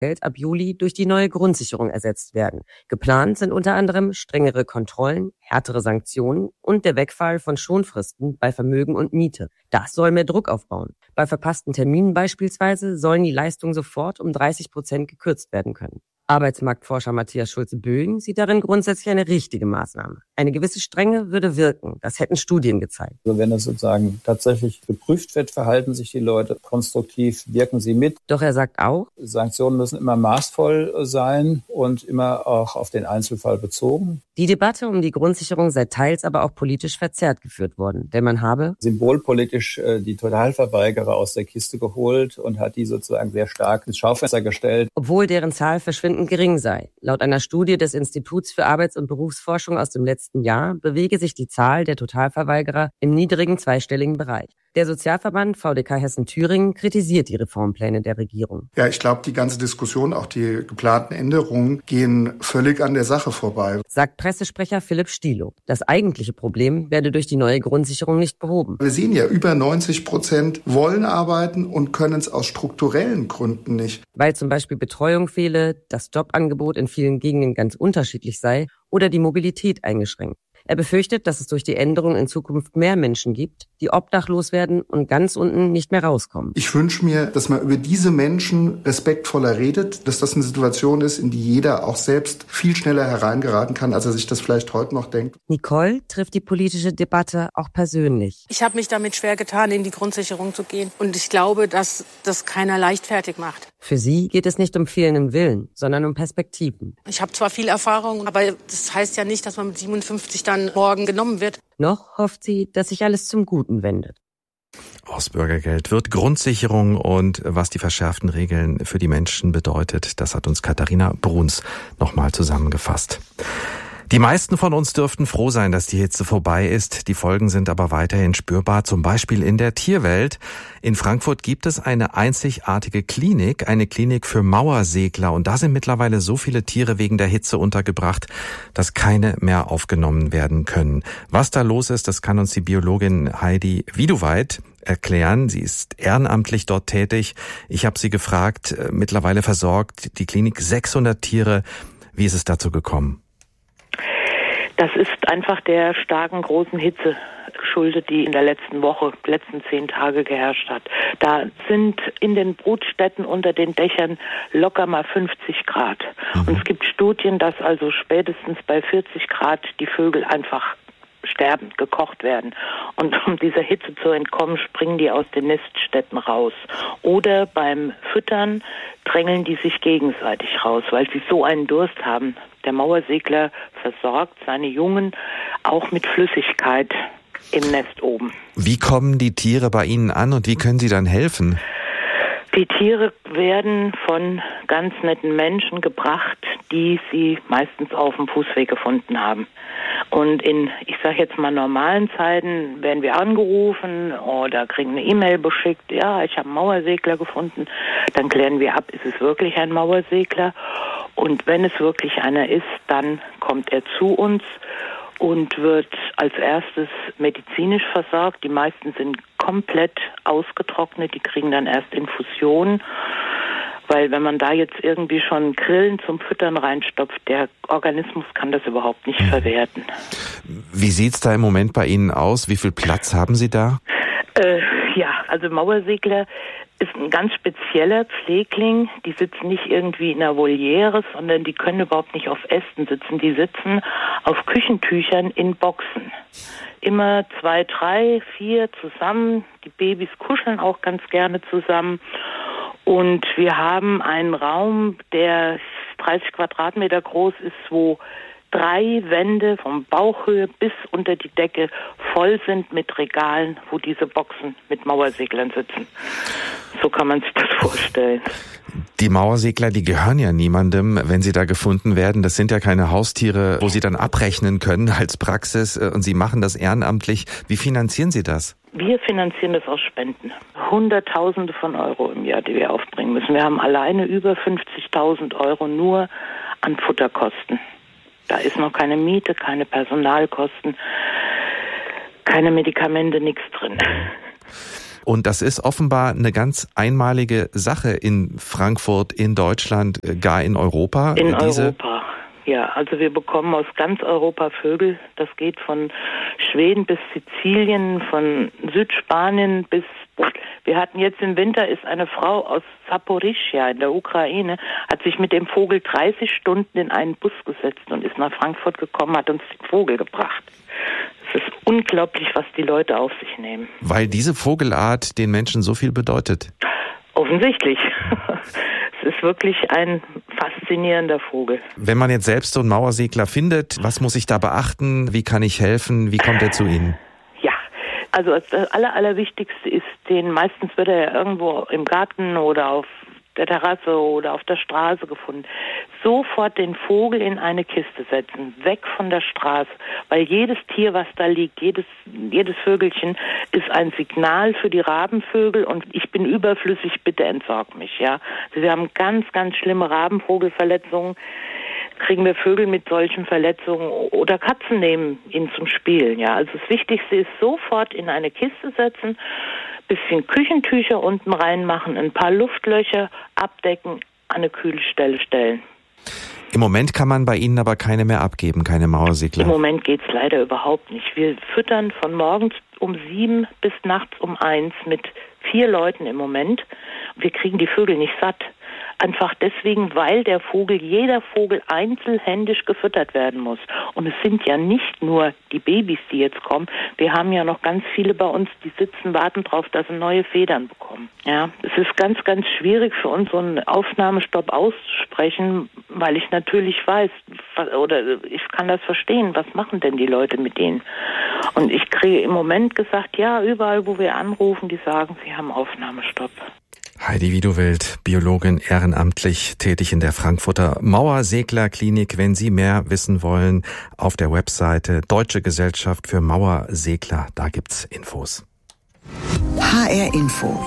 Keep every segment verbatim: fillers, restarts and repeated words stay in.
ab Juli durch die neue Grundsicherung ersetzt werden. Geplant sind unter anderem strengere Kontrollen, härtere Sanktionen und der Wegfall von Schonfristen bei Vermögen und Miete. Das soll mehr Druck aufbauen. Bei verpassten Terminen beispielsweise sollen die Leistungen sofort um dreißig Prozent gekürzt werden können. Arbeitsmarktforscher Matthias Schulze-Böhing sieht darin grundsätzlich eine richtige Maßnahme. Eine gewisse Strenge würde wirken. Das hätten Studien gezeigt. Also wenn das sozusagen tatsächlich geprüft wird, verhalten sich die Leute konstruktiv, wirken sie mit. Doch er sagt auch, Sanktionen müssen immer maßvoll sein und immer auch auf den Einzelfall bezogen. Die Debatte um die Grundsicherung sei teils aber auch politisch verzerrt geführt worden, denn man habe symbolpolitisch äh, die Totalverweigerer aus der Kiste geholt und hat die sozusagen sehr stark ins Schaufenster gestellt. Obwohl deren Zahl verschwindend gering sei. Laut einer Studie des Instituts für Arbeits- und Berufsforschung aus dem letzten Jahr bewege sich die Zahl der Totalverweigerer im niedrigen zweistelligen Bereich. Der Sozialverband V D K Hessen-Thüringen kritisiert die Reformpläne der Regierung. Ja, ich glaube, die ganze Diskussion, auch die geplanten Änderungen, gehen völlig an der Sache vorbei, sagt Pressesprecher Philipp Stielow. Das eigentliche Problem werde durch die neue Grundsicherung nicht behoben. Wir sehen ja, über neunzig Prozent wollen arbeiten und können es aus strukturellen Gründen nicht. Weil zum Beispiel Betreuung fehle, das Jobangebot in vielen Gegenden ganz unterschiedlich sei oder die Mobilität eingeschränkt. Er befürchtet, dass es durch die Änderung in Zukunft mehr Menschen gibt, die obdachlos werden und ganz unten nicht mehr rauskommen. Ich wünsche mir, dass man über diese Menschen respektvoller redet, dass das eine Situation ist, in die jeder auch selbst viel schneller hereingeraten kann, als er sich das vielleicht heute noch denkt. Nicole trifft die politische Debatte auch persönlich. Ich habe mich damit schwer getan, in die Grundsicherung zu gehen. Und ich glaube, dass das keiner leichtfertig macht. Für sie geht es nicht um fehlenden Willen, sondern um Perspektiven. Ich habe zwar viel Erfahrung, aber das heißt ja nicht, dass man mit siebenundfünfzig dann morgen genommen wird. Noch hofft sie, dass sich alles zum Guten wendet. Aus Bürgergeld wird Grundsicherung und was die verschärften Regeln für die Menschen bedeutet, das hat uns Katharina Bruns nochmal zusammengefasst. Die meisten von uns dürften froh sein, dass die Hitze vorbei ist. Die Folgen sind aber weiterhin spürbar, zum Beispiel in der Tierwelt. In Frankfurt gibt es eine einzigartige Klinik, eine Klinik für Mauersegler. Und da sind mittlerweile so viele Tiere wegen der Hitze untergebracht, dass keine mehr aufgenommen werden können. Was da los ist, das kann uns die Biologin Heidi Wieduweit erklären. Sie ist ehrenamtlich dort tätig. Ich habe sie gefragt, mittlerweile versorgt die Klinik sechshundert Tiere. Wie ist es dazu gekommen? Das ist einfach der starken, großen Hitze geschuldet, die in der letzten Woche, letzten zehn Tage geherrscht hat. Da sind in den Brutstätten unter den Dächern locker mal fünfzig Grad. Mhm. Und es gibt Studien, dass also spätestens bei vierzig Grad die Vögel einfach sterben, gekocht werden. Und um dieser Hitze zu entkommen, springen die aus den Niststätten raus. Oder beim Füttern drängeln die sich gegenseitig raus, weil sie so einen Durst haben. Der Mauersegler versorgt seine Jungen auch mit Flüssigkeit im Nest oben. Wie kommen die Tiere bei Ihnen an und wie können Sie dann helfen? Die Tiere werden von ganz netten Menschen gebracht, die sie meistens auf dem Fußweg gefunden haben. Und in, ich sage jetzt mal, normalen Zeiten werden wir angerufen oder kriegen eine E-Mail beschickt, ja, ich habe einen Mauersegler gefunden. Dann klären wir ab, ist es wirklich ein Mauersegler? Und wenn es wirklich einer ist, dann kommt er zu uns und wird als erstes medizinisch versorgt. Die meisten sind komplett ausgetrocknet, die kriegen dann erst Infusionen, weil wenn man da jetzt irgendwie schon Grillen zum Füttern reinstopft, der Organismus kann das überhaupt nicht verwerten. Wie sieht's da im Moment bei Ihnen aus? Wie viel Platz haben Sie da? Äh, ja, also Mauersegler ist ein ganz spezieller Pflegling. Die sitzen nicht irgendwie in einer Voliere, sondern die können überhaupt nicht auf Ästen sitzen. Die sitzen auf Küchentüchern in Boxen. Immer zwei, drei, vier zusammen. Die Babys kuscheln auch ganz gerne zusammen. Und wir haben einen Raum, der dreißig Quadratmeter groß ist, wo drei Wände von Bauchhöhe bis unter die Decke voll sind mit Regalen, wo diese Boxen mit Mauerseglern sitzen. So kann man sich das vorstellen. Die Mauersegler, die gehören ja niemandem, wenn sie da gefunden werden. Das sind ja keine Haustiere, wo Sie dann abrechnen können als Praxis. Und Sie machen das ehrenamtlich. Wie finanzieren Sie das? Wir finanzieren das aus Spenden. Hunderttausende von Euro im Jahr, die wir aufbringen müssen. Wir haben alleine über fünfzigtausend Euro nur an Futterkosten. Da ist noch keine Miete, keine Personalkosten, keine Medikamente, nichts drin. Und das ist offenbar eine ganz einmalige Sache in Frankfurt, in Deutschland, gar in Europa. In Diese Europa. Ja, also wir bekommen aus ganz Europa Vögel. Das geht von Schweden bis Sizilien, von Südspanien bis... Wir hatten jetzt im Winter, ist eine Frau aus Saporischschja in der Ukraine, hat sich mit dem Vogel dreißig Stunden in einen Bus gesetzt und ist nach Frankfurt gekommen, hat uns den Vogel gebracht. Es ist unglaublich, was die Leute auf sich nehmen. Weil diese Vogelart den Menschen so viel bedeutet. Offensichtlich. Es ist wirklich ein faszinierender Vogel. Wenn man jetzt selbst so einen Mauersegler findet, was muss ich da beachten? Wie kann ich helfen? Wie kommt er zu Ihnen? Ja, also das Aller, Allerwichtigste ist, den meistens wird er ja irgendwo im Garten oder auf der Terrasse oder auf der Straße gefunden. Sofort den Vogel in eine Kiste setzen, weg von der Straße, weil jedes Tier, was da liegt, jedes jedes Vögelchen ist ein Signal für die Rabenvögel und ich bin überflüssig, bitte entsorg mich, ja. Also wir haben ganz, ganz schlimme Rabenvogelverletzungen. Kriegen wir Vögel mit solchen Verletzungen oder Katzen nehmen ihn zum Spielen, ja. Also das Wichtigste ist sofort in eine Kiste setzen, bisschen Küchentücher unten reinmachen, ein paar Luftlöcher abdecken, an eine kühle Stelle stellen. Im Moment kann man bei Ihnen aber keine mehr abgeben, keine Mauersegler. Im Moment geht's leider überhaupt nicht. Wir füttern von morgens um sieben bis nachts um eins mit vier Leuten im Moment. Wir kriegen die Vögel nicht satt. Einfach deswegen, weil der Vogel, jeder Vogel einzelhändisch gefüttert werden muss. Und es sind ja nicht nur die Babys, die jetzt kommen. Wir haben ja noch ganz viele bei uns, die sitzen, warten drauf, dass sie neue Federn bekommen. Ja, es ist ganz, ganz schwierig für uns, so einen Aufnahmestopp auszusprechen, weil ich natürlich weiß, oder ich kann das verstehen, was machen denn die Leute mit denen? Und ich kriege im Moment gesagt, ja, überall, wo wir anrufen, die sagen, sie haben Aufnahmestopp. Heidi Wiedowild, Biologin, ehrenamtlich tätig in der Frankfurter Mauerseglerklinik. Wenn Sie mehr wissen wollen, auf der Webseite Deutsche Gesellschaft für Mauersegler, da gibt's Infos. H R Info.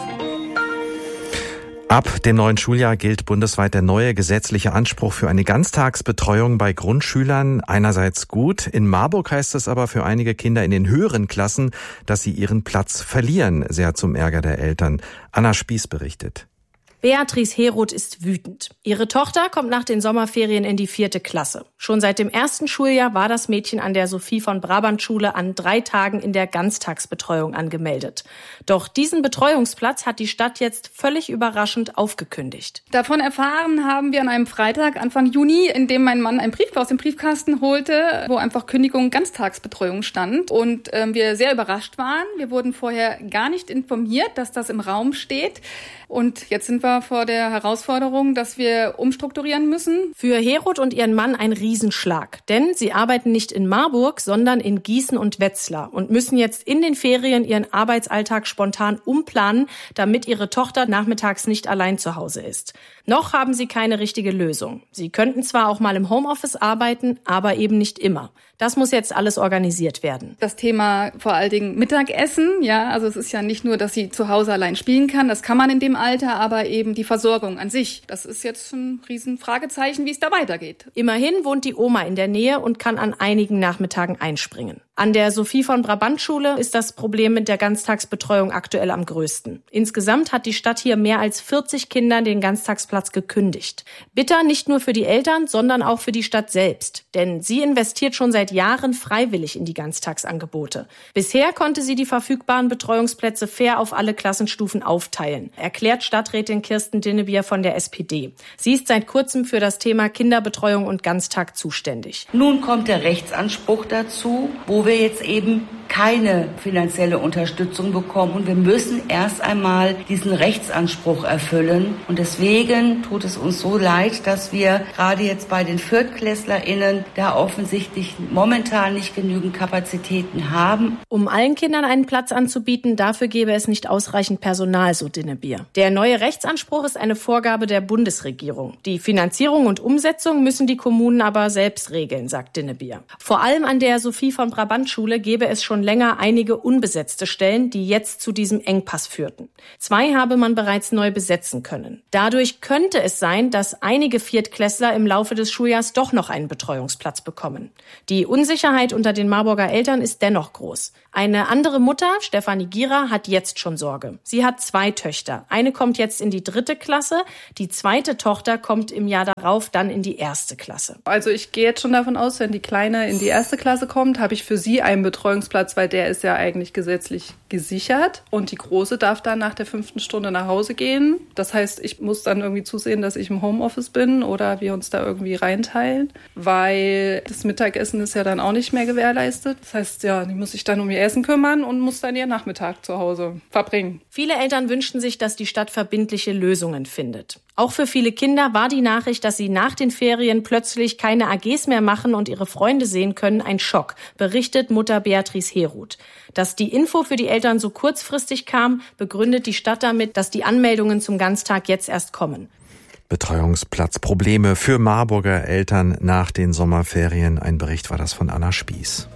Ab dem neuen Schuljahr gilt bundesweit der neue gesetzliche Anspruch für eine Ganztagsbetreuung bei Grundschülern. Einerseits gut, in Marburg heißt es aber für einige Kinder in den höheren Klassen, dass sie ihren Platz verlieren, sehr zum Ärger der Eltern. Anna Spieß berichtet. Beatrice Heroth ist wütend. Ihre Tochter kommt nach den Sommerferien in die vierte Klasse. Schon seit dem ersten Schuljahr war das Mädchen an der Sophie von Brabant Schule an drei Tagen in der Ganztagsbetreuung angemeldet. Doch diesen Betreuungsplatz hat die Stadt jetzt völlig überraschend aufgekündigt. Davon erfahren haben wir an einem Freitag Anfang Juni, in dem mein Mann einen Brief aus dem Briefkasten holte, wo einfach Kündigung Ganztagsbetreuung stand und äh, wir sehr überrascht waren. Wir wurden vorher gar nicht informiert, dass das im Raum steht. Und jetzt sind wir vor der Herausforderung, dass wir umstrukturieren müssen. Für Heroth und ihren Mann ein Riesenschlag. Denn sie arbeiten nicht in Marburg, sondern in Gießen und Wetzlar und müssen jetzt in den Ferien ihren Arbeitsalltag spontan umplanen, damit ihre Tochter nachmittags nicht allein zu Hause ist. Noch haben sie keine richtige Lösung. Sie könnten zwar auch mal im Homeoffice arbeiten, aber eben nicht immer. Das muss jetzt alles organisiert werden. Das Thema vor allen Dingen Mittagessen, ja, also es ist ja nicht nur, dass sie zu Hause allein spielen kann, das kann man in dem Alter, aber eben die Versorgung an sich. Das ist jetzt ein Riesenfragezeichen, wie es da weitergeht. Immerhin wohnt die Oma in der Nähe und kann an einigen Nachmittagen einspringen. An der Sophie von Brabant Schule ist das Problem mit der Ganztagsbetreuung aktuell am größten. Insgesamt hat die Stadt hier mehr als vierzig Kindern den Ganztagsplatz gekündigt. Bitter nicht nur für die Eltern, sondern auch für die Stadt selbst. Denn sie investiert schon seit Jahren freiwillig in die Ganztagsangebote. Bisher konnte sie die verfügbaren Betreuungsplätze fair auf alle Klassenstufen aufteilen, erklärt Stadträtin Kirsten Dinnebier von der S P D. Sie ist seit kurzem für das Thema Kinderbetreuung und Ganztag zuständig. Nun kommt der Rechtsanspruch dazu, wo wir jetzt eben keine finanzielle Unterstützung bekommen. Und wir müssen erst einmal diesen Rechtsanspruch erfüllen. Und deswegen tut es uns so leid, dass wir gerade jetzt bei den ViertklässlerInnen da offensichtlich momentan nicht genügend Kapazitäten haben. Um allen Kindern einen Platz anzubieten, dafür gäbe es nicht ausreichend Personal, so Dinnebier. Der neue Rechtsanspruch ist eine Vorgabe der Bundesregierung. Die Finanzierung und Umsetzung müssen die Kommunen aber selbst regeln, sagt Dinnebier. Vor allem an der Sophie von Brabant Schule gäbe es schon schon länger einige unbesetzte Stellen, die jetzt zu diesem Engpass führten. Zwei habe man bereits neu besetzen können. Dadurch könnte es sein, dass einige Viertklässler im Laufe des Schuljahrs doch noch einen Betreuungsplatz bekommen. Die Unsicherheit unter den Marburger Eltern ist dennoch groß. Eine andere Mutter, Stefanie Gierer, hat jetzt schon Sorge. Sie hat zwei Töchter. Eine kommt jetzt in die dritte Klasse, die zweite Tochter kommt im Jahr darauf dann in die erste Klasse. Also ich gehe jetzt schon davon aus, wenn die Kleine in die erste Klasse kommt, habe ich für sie einen Betreuungsplatz, weil der ist ja eigentlich gesetzlich gesichert. Und die Große darf dann nach der fünften Stunde nach Hause gehen. Das heißt, ich muss dann irgendwie zusehen, dass ich im Homeoffice bin oder wir uns da irgendwie reinteilen, weil das Mittagessen ist ja dann auch nicht mehr gewährleistet. Das heißt, ja, die muss ich dann um ihr Essen kümmern und muss dann ihren Nachmittag zu Hause verbringen. Viele Eltern wünschten sich, dass die Stadt verbindliche Lösungen findet. Auch für viele Kinder war die Nachricht, dass sie nach den Ferien plötzlich keine A Gs mehr machen und ihre Freunde sehen können, ein Schock, berichtet Mutter Beatrice Heruth. Dass die Info für die Eltern so kurzfristig kam, begründet die Stadt damit, dass die Anmeldungen zum Ganztag jetzt erst kommen. Betreuungsplatzprobleme für Marburger Eltern nach den Sommerferien. Ein Bericht war das von Anna Spieß.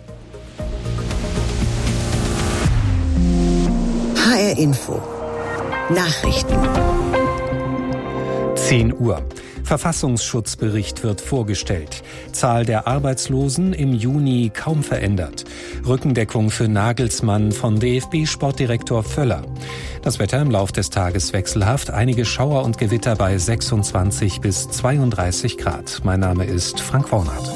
H R Info. Nachrichten. zehn Uhr. Verfassungsschutzbericht wird vorgestellt. Zahl der Arbeitslosen im Juni kaum verändert. Rückendeckung für Nagelsmann von D F B-Sportdirektor Völler. Das Wetter im Lauf des Tages wechselhaft. Einige Schauer und Gewitter bei sechsundzwanzig bis zweiunddreißig Grad. Mein Name ist Frank Wornert.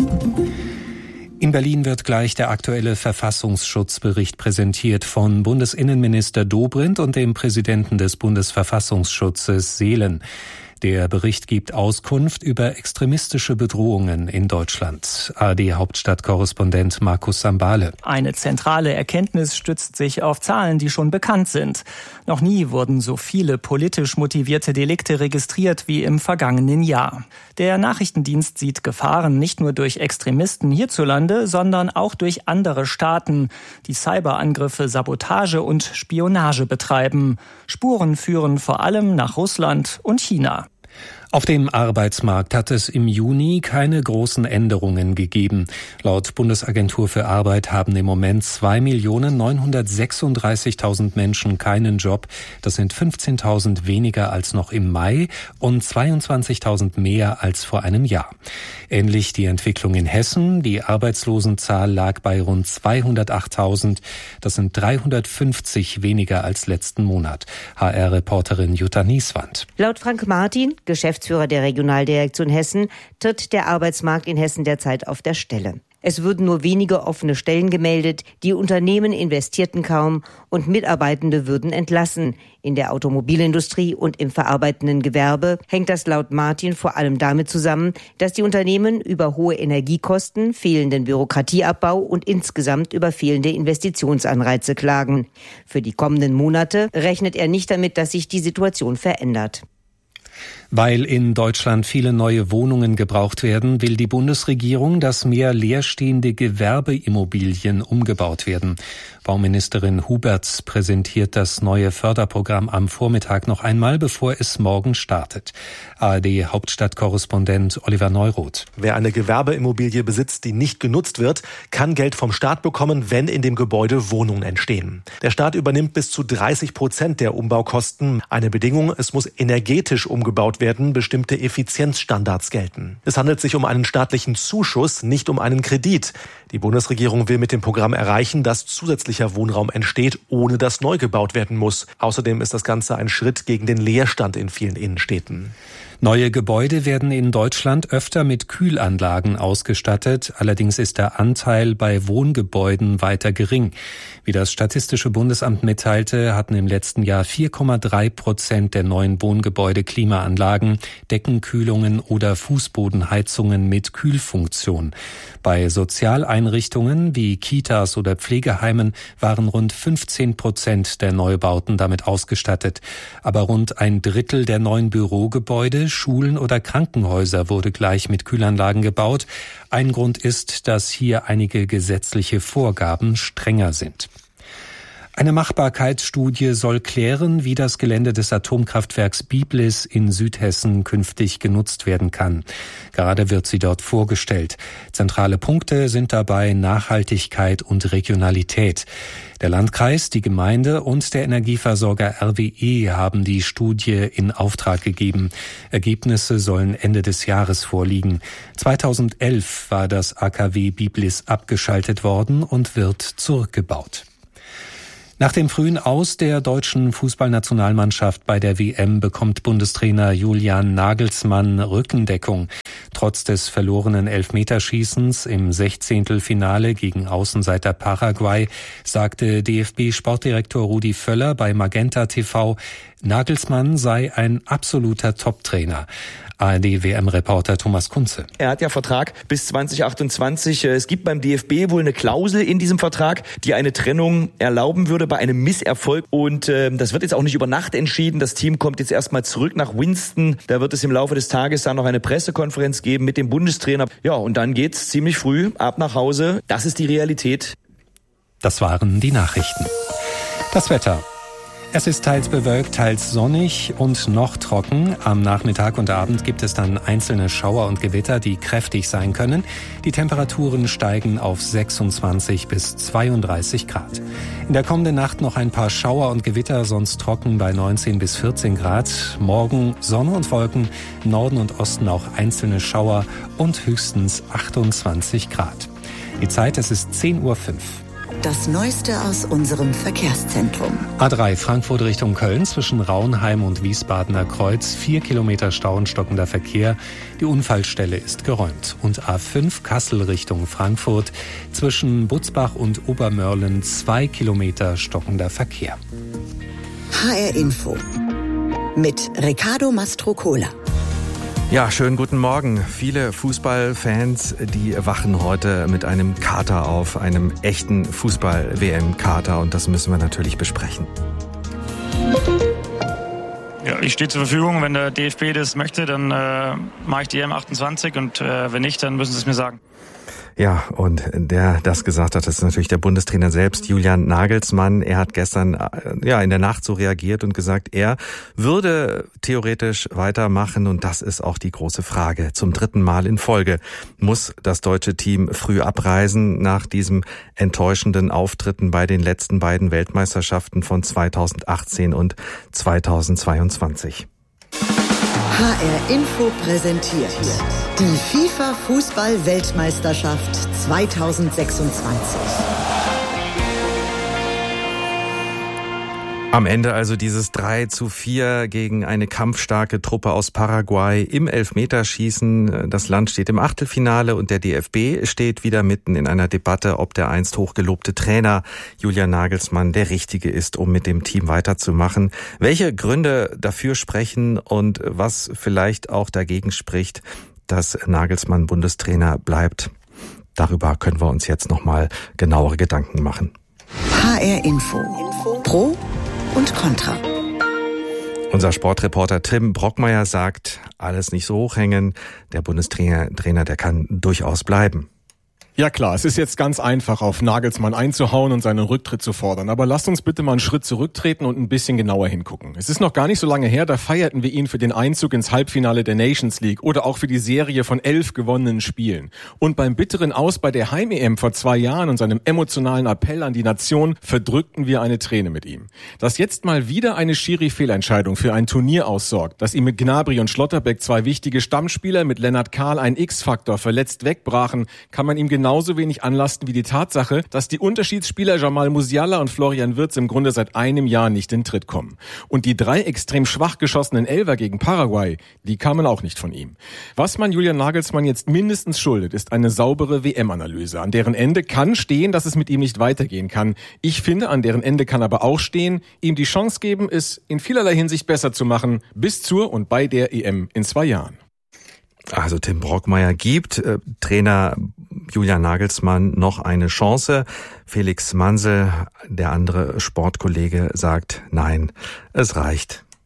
In Berlin wird gleich der aktuelle Verfassungsschutzbericht präsentiert von Bundesinnenminister Dobrindt und dem Präsidenten des Bundesverfassungsschutzes Seelen. Der Bericht gibt Auskunft über extremistische Bedrohungen in Deutschland. A R D-Hauptstadtkorrespondent Markus Sambale. Eine zentrale Erkenntnis stützt sich auf Zahlen, die schon bekannt sind. Noch nie wurden so viele politisch motivierte Delikte registriert wie im vergangenen Jahr. Der Nachrichtendienst sieht Gefahren nicht nur durch Extremisten hierzulande, sondern auch durch andere Staaten, die Cyberangriffe, Sabotage und Spionage betreiben. Spuren führen vor allem nach Russland und China. Auf dem Arbeitsmarkt hat es im Juni keine großen Änderungen gegeben. Laut Bundesagentur für Arbeit haben im Moment zwei Millionen neunhundertsechsunddreißigtausend Menschen keinen Job. Das sind fünfzehntausend weniger als noch im Mai und zweiundzwanzigtausend mehr als vor einem Jahr. Ähnlich die Entwicklung in Hessen. Die Arbeitslosenzahl lag bei rund zweihundertachttausend. Das sind dreihundertfünfzig weniger als letzten Monat. H R-Reporterin Jutta Nieswand. Laut Frank Martin, Geschäftsführer der Regionaldirektion Hessen, tritt der Arbeitsmarkt in Hessen derzeit auf der Stelle. Es würden nur wenige offene Stellen gemeldet, die Unternehmen investierten kaum und Mitarbeitende würden entlassen. In der Automobilindustrie und im verarbeitenden Gewerbe hängt das laut Martin vor allem damit zusammen, dass die Unternehmen über hohe Energiekosten, fehlenden Bürokratieabbau und insgesamt über fehlende Investitionsanreize klagen. Für die kommenden Monate rechnet er nicht damit, dass sich die Situation verändert. Weil in Deutschland viele neue Wohnungen gebraucht werden, will die Bundesregierung, dass mehr leerstehende Gewerbeimmobilien umgebaut werden. Bauministerin Huberts präsentiert das neue Förderprogramm am Vormittag noch einmal, bevor es morgen startet. A R D-Hauptstadtkorrespondent Oliver Neuroth. Wer eine Gewerbeimmobilie besitzt, die nicht genutzt wird, kann Geld vom Staat bekommen, wenn in dem Gebäude Wohnungen entstehen. Der Staat übernimmt bis zu dreißig Prozent der Umbaukosten. Eine Bedingung, es muss energetisch umgebaut werden, bestimmte Effizienzstandards gelten. Es handelt sich um einen staatlichen Zuschuss, nicht um einen Kredit. Die Bundesregierung will mit dem Programm erreichen, dass zusätzlicher Wohnraum entsteht, ohne dass neu gebaut werden muss. Außerdem ist das Ganze ein Schritt gegen den Leerstand in vielen Innenstädten. Neue Gebäude werden in Deutschland öfter mit Kühlanlagen ausgestattet. Allerdings ist der Anteil bei Wohngebäuden weiter gering. Wie das Statistische Bundesamt mitteilte, hatten im letzten Jahr vier Komma drei Prozent der neuen Wohngebäude Klimaanlagen, Deckenkühlungen oder Fußbodenheizungen mit Kühlfunktion. Bei Sozialeinrichtungen wie Kitas oder Pflegeheimen waren rund fünfzehn Prozent der Neubauten damit ausgestattet. Aber rund ein Drittel der neuen Bürogebäude, Schulen oder Krankenhäuser wurde gleich mit Kühlanlagen gebaut. Ein Grund ist, dass hier einige gesetzliche Vorgaben strenger sind. Eine Machbarkeitsstudie soll klären, wie das Gelände des Atomkraftwerks Biblis in Südhessen künftig genutzt werden kann. Gerade wird sie dort vorgestellt. Zentrale Punkte sind dabei Nachhaltigkeit und Regionalität. Der Landkreis, die Gemeinde und der Energieversorger R W E haben die Studie in Auftrag gegeben. Ergebnisse sollen Ende des Jahres vorliegen. zweitausendelf war das A K W Biblis abgeschaltet worden und wird zurückgebaut. Nach dem frühen Aus der deutschen Fußballnationalmannschaft bei der W M bekommt Bundestrainer Julian Nagelsmann Rückendeckung. Trotz des verlorenen Elfmeterschießens im Sechzehntelfinale gegen Außenseiter Paraguay sagte D F B-Sportdirektor Rudi Völler bei Magenta T V, Nagelsmann sei ein absoluter Top-Trainer. A R D-W M-Reporter Thomas Kunze. Er hat ja Vertrag bis zwanzig achtundzwanzig. Es gibt beim D F B wohl eine Klausel in diesem Vertrag, die eine Trennung erlauben würde bei einem Misserfolg. Und äh, das wird jetzt auch nicht über Nacht entschieden. Das Team kommt jetzt erstmal zurück nach Winston. Da wird es im Laufe des Tages dann noch eine Pressekonferenz geben mit dem Bundestrainer. Ja, und dann geht's ziemlich früh ab nach Hause. Das ist die Realität. Das waren die Nachrichten. Das Wetter. Es ist teils bewölkt, teils sonnig und noch trocken. Am Nachmittag und Abend gibt es dann einzelne Schauer und Gewitter, die kräftig sein können. Die Temperaturen steigen auf sechsundzwanzig bis zweiunddreißig Grad. In der kommenden Nacht noch ein paar Schauer und Gewitter, sonst trocken bei neunzehn bis vierzehn Grad. Morgen Sonne und Wolken, Norden und Osten auch einzelne Schauer und höchstens achtundzwanzig Grad. Die Zeit, es ist zehn Uhr fünf. Das Neueste aus unserem Verkehrszentrum. A drei Frankfurt Richtung Köln zwischen Raunheim und Wiesbadener Kreuz. Vier Kilometer Stau und stockender Verkehr. Die Unfallstelle ist geräumt. Und A fünf Kassel Richtung Frankfurt zwischen Butzbach und Obermörlen. Zwei Kilometer stockender Verkehr. H R Info mit Riccardo Mastrocola. Ja, schönen guten Morgen. Viele Fußballfans, die wachen heute mit einem Kater auf, einem echten Fußball-W M-Kater, und das müssen wir natürlich besprechen. Ja, ich stehe zur Verfügung. Wenn der D F B das möchte, dann äh, mache ich die E M achtundzwanzig, und äh, wenn nicht, dann müssen sie es mir sagen. Ja, und der das gesagt hat, ist natürlich der Bundestrainer selbst, Julian Nagelsmann. Er hat gestern ja in der Nacht so reagiert und gesagt, er würde theoretisch weitermachen, und das ist auch die große Frage. Zum dritten Mal in Folge muss das deutsche Team früh abreisen nach diesem enttäuschenden Auftritten bei den letzten beiden Weltmeisterschaften von zweitausendachtzehn und zweitausendzweiundzwanzig. H R Info präsentiert die FIFA-Fußball-Weltmeisterschaft zweitausendsechsundzwanzig. Am Ende also dieses drei zu vier gegen eine kampfstarke Truppe aus Paraguay im Elfmeterschießen. Das Land steht im Achtelfinale und der D F B steht wieder mitten in einer Debatte, ob der einst hochgelobte Trainer Julian Nagelsmann der Richtige ist, um mit dem Team weiterzumachen. Welche Gründe dafür sprechen und was vielleicht auch dagegen spricht, dass Nagelsmann Bundestrainer bleibt, darüber können wir uns jetzt nochmal genauere Gedanken machen. H R Info. Pro und Contra. Unser Sportreporter Tim Brockmeier sagt, alles nicht so hochhängen. Der Bundestrainer, Trainer, der kann durchaus bleiben. Ja klar, es ist jetzt ganz einfach, auf Nagelsmann einzuhauen und seinen Rücktritt zu fordern. Aber lasst uns bitte mal einen Schritt zurücktreten und ein bisschen genauer hingucken. Es ist noch gar nicht so lange her, da feierten wir ihn für den Einzug ins Halbfinale der Nations League oder auch für die Serie von elf gewonnenen Spielen. Und beim bitteren Aus bei der Heim-E M vor zwei Jahren und seinem emotionalen Appell an die Nation verdrückten wir eine Träne mit ihm. Dass jetzt mal wieder eine Schiri-Fehlentscheidung für ein Turnier aussorgt, dass ihm mit Gnabry und Schlotterbeck zwei wichtige Stammspieler, mit Lennart Kahl ein X-Faktor verletzt wegbrachen, kann man ihm genauso wenig anlasten wie die Tatsache, dass die Unterschiedsspieler Jamal Musiala und Florian Wirtz im Grunde seit einem Jahr nicht in Tritt kommen. Und die drei extrem schwach geschossenen Elfer gegen Paraguay, die kamen auch nicht von ihm. Was man Julian Nagelsmann jetzt mindestens schuldet, ist eine saubere W M-Analyse. An deren Ende kann stehen, dass es mit ihm nicht weitergehen kann. Ich finde, an deren Ende kann aber auch stehen, ihm die Chance geben, es in vielerlei Hinsicht besser zu machen, bis zur und bei der E M in zwei Jahren. Also Tim Brockmeier gibt äh, Trainer Julian Nagelsmann noch eine Chance. Felix Mansel, der andere Sportkollege, sagt, nein, es reicht.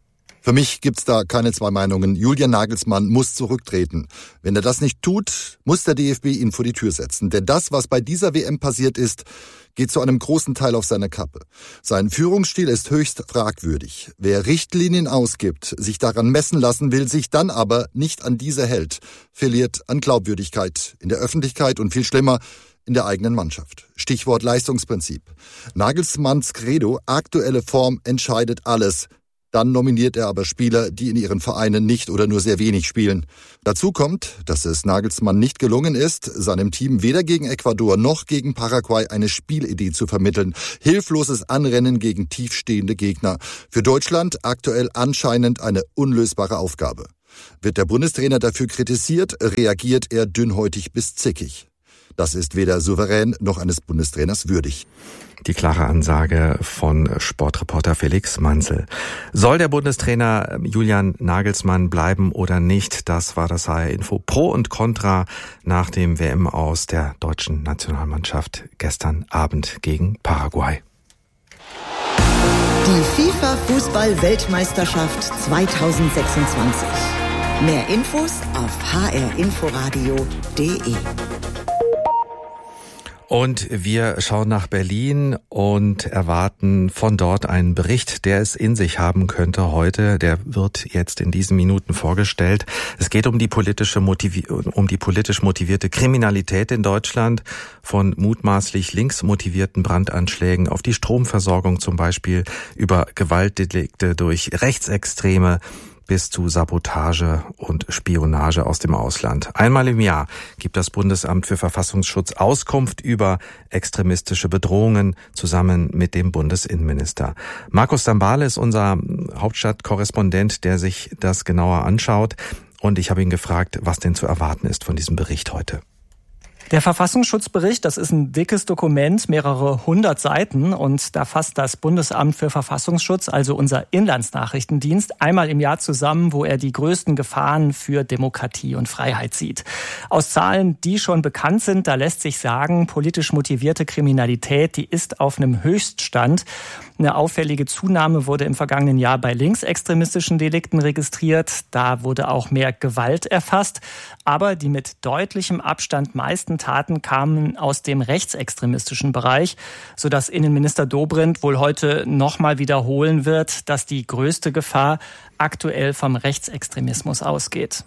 Für mich gibt's da keine zwei Meinungen. Julian Nagelsmann muss zurücktreten. Wenn er das nicht tut, muss der D F B ihn vor die Tür setzen. Denn das, was bei dieser W M passiert ist, geht zu einem großen Teil auf seine Kappe. Sein Führungsstil ist höchst fragwürdig. Wer Richtlinien ausgibt, sich daran messen lassen will, sich dann aber nicht an diese hält, verliert an Glaubwürdigkeit in der Öffentlichkeit und viel schlimmer, in der eigenen Mannschaft. Stichwort Leistungsprinzip. Nagelsmanns Credo, aktuelle Form entscheidet alles. Dann nominiert er aber Spieler, die in ihren Vereinen nicht oder nur sehr wenig spielen. Dazu kommt, dass es Nagelsmann nicht gelungen ist, seinem Team weder gegen Ecuador noch gegen Paraguay eine Spielidee zu vermitteln. Hilfloses Anrennen gegen tiefstehende Gegner. Für Deutschland aktuell anscheinend eine unlösbare Aufgabe. Wird der Bundestrainer dafür kritisiert, reagiert er dünnhäutig bis zickig. Das ist weder souverän noch eines Bundestrainers würdig. Die klare Ansage von Sportreporter Felix Manzel. Soll der Bundestrainer Julian Nagelsmann bleiben oder nicht? Das war das H R-Info Pro und Contra nach dem W M-Aus der deutschen Nationalmannschaft gestern Abend gegen Paraguay. Die FIFA-Fußball-Weltmeisterschaft zweitausendsechsundzwanzig. Mehr Infos auf h r inforadio punkt d e. Und wir schauen nach Berlin und erwarten von dort einen Bericht, der es in sich haben könnte heute. Der wird jetzt in diesen Minuten vorgestellt. Es geht um die politische Motivi- um die politisch motivierte Kriminalität in Deutschland, von mutmaßlich links motivierten Brandanschlägen auf die Stromversorgung zum Beispiel, über Gewaltdelikte durch Rechtsextreme bis zu Sabotage und Spionage aus dem Ausland. Einmal im Jahr gibt das Bundesamt für Verfassungsschutz Auskunft über extremistische Bedrohungen zusammen mit dem Bundesinnenminister. Markus Sambale ist unser Hauptstadtkorrespondent, der sich das genauer anschaut. Und ich habe ihn gefragt, was denn zu erwarten ist von diesem Bericht heute. Der Verfassungsschutzbericht, das ist ein dickes Dokument, mehrere hundert Seiten, und da fasst das Bundesamt für Verfassungsschutz, also unser Inlandsnachrichtendienst, einmal im Jahr zusammen, wo er die größten Gefahren für Demokratie und Freiheit sieht. Aus Zahlen, die schon bekannt sind, da lässt sich sagen, politisch motivierte Kriminalität, die ist auf einem Höchststand. Eine auffällige Zunahme wurde im vergangenen Jahr bei linksextremistischen Delikten registriert. Da wurde auch mehr Gewalt erfasst. Aber die mit deutlichem Abstand meisten Taten kamen aus dem rechtsextremistischen Bereich, sodass Innenminister Dobrindt wohl heute nochmal wiederholen wird, dass die größte Gefahr aktuell vom Rechtsextremismus ausgeht.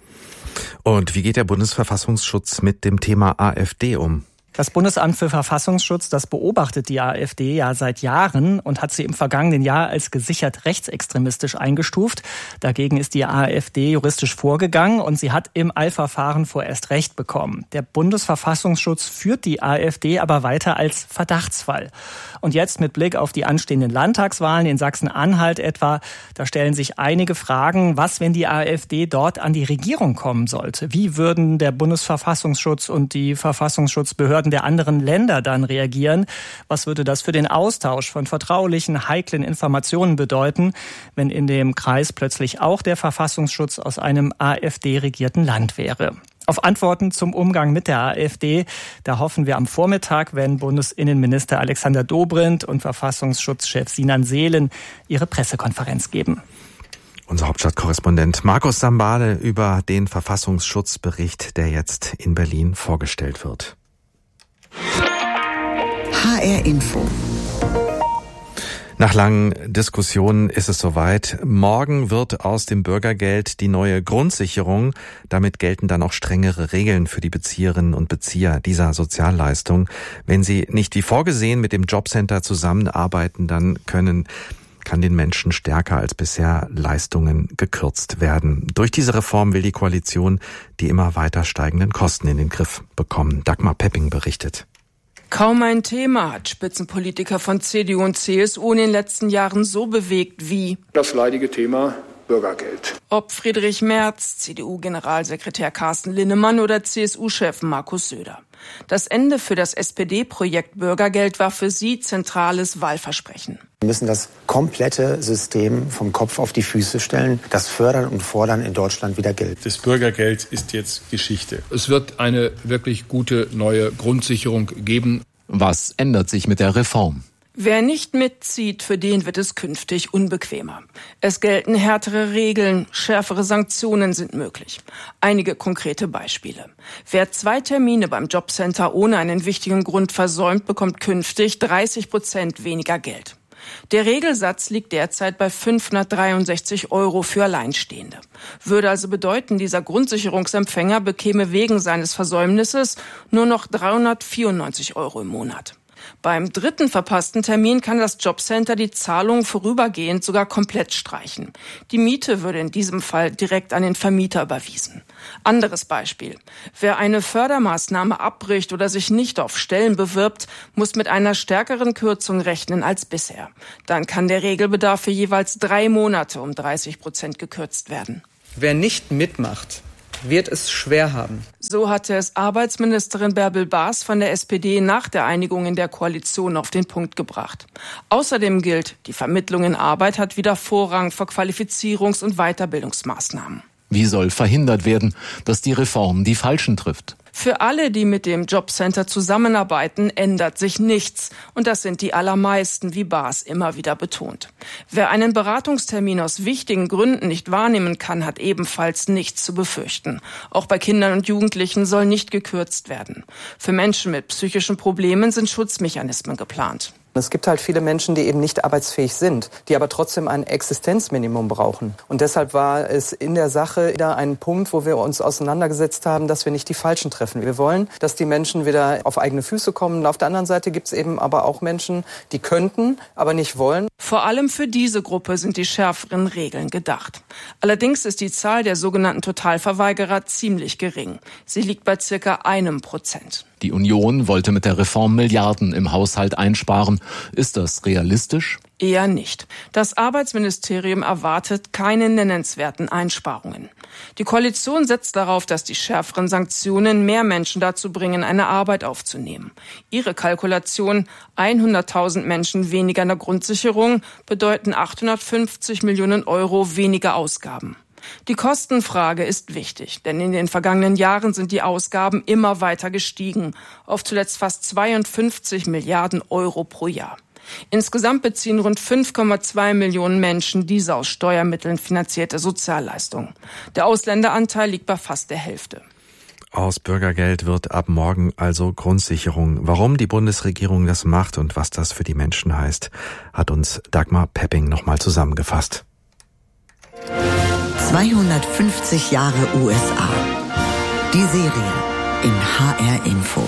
Und wie geht der Bundesverfassungsschutz mit dem Thema AfD um? Das Bundesamt für Verfassungsschutz, das beobachtet die AfD ja seit Jahren und hat sie im vergangenen Jahr als gesichert rechtsextremistisch eingestuft. Dagegen ist die AfD juristisch vorgegangen und sie hat im Eilverfahren vorerst Recht bekommen. Der Bundesverfassungsschutz führt die AfD aber weiter als Verdachtsfall. Und jetzt mit Blick auf die anstehenden Landtagswahlen in Sachsen-Anhalt etwa, da stellen sich einige Fragen, was, wenn die AfD dort an die Regierung kommen sollte? Wie würden der Bundesverfassungsschutz und die Verfassungsschutzbehörden der anderen Länder dann reagieren? Was würde das für den Austausch von vertraulichen, heiklen Informationen bedeuten, wenn in dem Kreis plötzlich auch der Verfassungsschutz aus einem AfD-regierten Land wäre? Auf Antworten zum Umgang mit der AfD, da hoffen wir am Vormittag, wenn Bundesinnenminister Alexander Dobrindt und Verfassungsschutzchef Sinan Seelen ihre Pressekonferenz geben. Unser Hauptstadtkorrespondent Markus Sambale über den Verfassungsschutzbericht, der jetzt in Berlin vorgestellt wird. H R Info. Nach langen Diskussionen ist es soweit. Morgen wird aus dem Bürgergeld die neue Grundsicherung. Damit gelten dann auch strengere Regeln für die Bezieherinnen und Bezieher dieser Sozialleistung. Wenn sie nicht wie vorgesehen mit dem Jobcenter zusammenarbeiten, dann können kann den Menschen stärker als bisher Leistungen gekürzt werden. Durch diese Reform will die Koalition die immer weiter steigenden Kosten in den Griff bekommen. Dagmar Pepping berichtet. Kaum ein Thema hat Spitzenpolitiker von C D U und C S U in den letzten Jahren so bewegt wie das leidige Thema Bürgergeld. Ob Friedrich Merz, C D U-Generalsekretär Carsten Linnemann oder C S U-Chef Markus Söder. Das Ende für das S P D-Projekt Bürgergeld war für sie zentrales Wahlversprechen. Wir müssen das komplette System vom Kopf auf die Füße stellen. Das Fördern und Fordern in Deutschland wieder gilt. Das Bürgergeld ist jetzt Geschichte. Es wird eine wirklich gute neue Grundsicherung geben. Was ändert sich mit der Reform? Wer nicht mitzieht, für den wird es künftig unbequemer. Es gelten härtere Regeln, schärfere Sanktionen sind möglich. Einige konkrete Beispiele. Wer zwei Termine beim Jobcenter ohne einen wichtigen Grund versäumt, bekommt künftig dreißig Prozent weniger Geld. Der Regelsatz liegt derzeit bei fünfhundertdreiundsechzig Euro für Alleinstehende. Würde also bedeuten, dieser Grundsicherungsempfänger bekäme wegen seines Versäumnisses nur noch dreihundertvierundneunzig Euro im Monat. Beim dritten verpassten Termin kann das Jobcenter die Zahlung vorübergehend sogar komplett streichen. Die Miete würde in diesem Fall direkt an den Vermieter überwiesen. Anderes Beispiel. Wer eine Fördermaßnahme abbricht oder sich nicht auf Stellen bewirbt, muss mit einer stärkeren Kürzung rechnen als bisher. Dann kann der Regelbedarf für jeweils drei Monate um dreißig Prozent gekürzt werden. Wer nicht mitmacht, wird es schwer haben. So hatte es Arbeitsministerin Bärbel Baas von der S P D nach der Einigung in der Koalition auf den Punkt gebracht. Außerdem gilt, die Vermittlung in Arbeit hat wieder Vorrang vor Qualifizierungs- und Weiterbildungsmaßnahmen. Wie soll verhindert werden, dass die Reform die Falschen trifft? Für alle, die mit dem Jobcenter zusammenarbeiten, ändert sich nichts. Und das sind die allermeisten, wie Baas immer wieder betont. Wer einen Beratungstermin aus wichtigen Gründen nicht wahrnehmen kann, hat ebenfalls nichts zu befürchten. Auch bei Kindern und Jugendlichen soll nicht gekürzt werden. Für Menschen mit psychischen Problemen sind Schutzmechanismen geplant. Es gibt halt viele Menschen, die eben nicht arbeitsfähig sind, die aber trotzdem ein Existenzminimum brauchen. Und deshalb war es in der Sache wieder ein Punkt, wo wir uns auseinandergesetzt haben, dass wir nicht die Falschen treffen. Wir wollen, dass die Menschen wieder auf eigene Füße kommen. Und auf der anderen Seite gibt es eben aber auch Menschen, die könnten, aber nicht wollen. Vor allem für diese Gruppe sind die schärferen Regeln gedacht. Allerdings ist die Zahl der sogenannten Totalverweigerer ziemlich gering. Sie liegt bei circa einem Prozent. Die Union wollte mit der Reform Milliarden im Haushalt einsparen. Ist das realistisch? Eher nicht. Das Arbeitsministerium erwartet keine nennenswerten Einsparungen. Die Koalition setzt darauf, dass die schärferen Sanktionen mehr Menschen dazu bringen, eine Arbeit aufzunehmen. Ihre Kalkulation, hunderttausend Menschen weniger in der Grundsicherung, bedeuten achthundertfünfzig Millionen Euro weniger Ausgaben. Die Kostenfrage ist wichtig, denn in den vergangenen Jahren sind die Ausgaben immer weiter gestiegen, auf zuletzt fast zweiundfünfzig Milliarden Euro pro Jahr. Insgesamt beziehen rund fünf Komma zwei Millionen Menschen diese aus Steuermitteln finanzierte Sozialleistung. Der Ausländeranteil liegt bei fast der Hälfte. Aus Bürgergeld wird ab morgen also Grundsicherung. Warum die Bundesregierung das macht und was das für die Menschen heißt, hat uns Dagmar Pepping nochmal zusammengefasst. zweihundertfünfzig Jahre U S A. Die Serie in H R Info.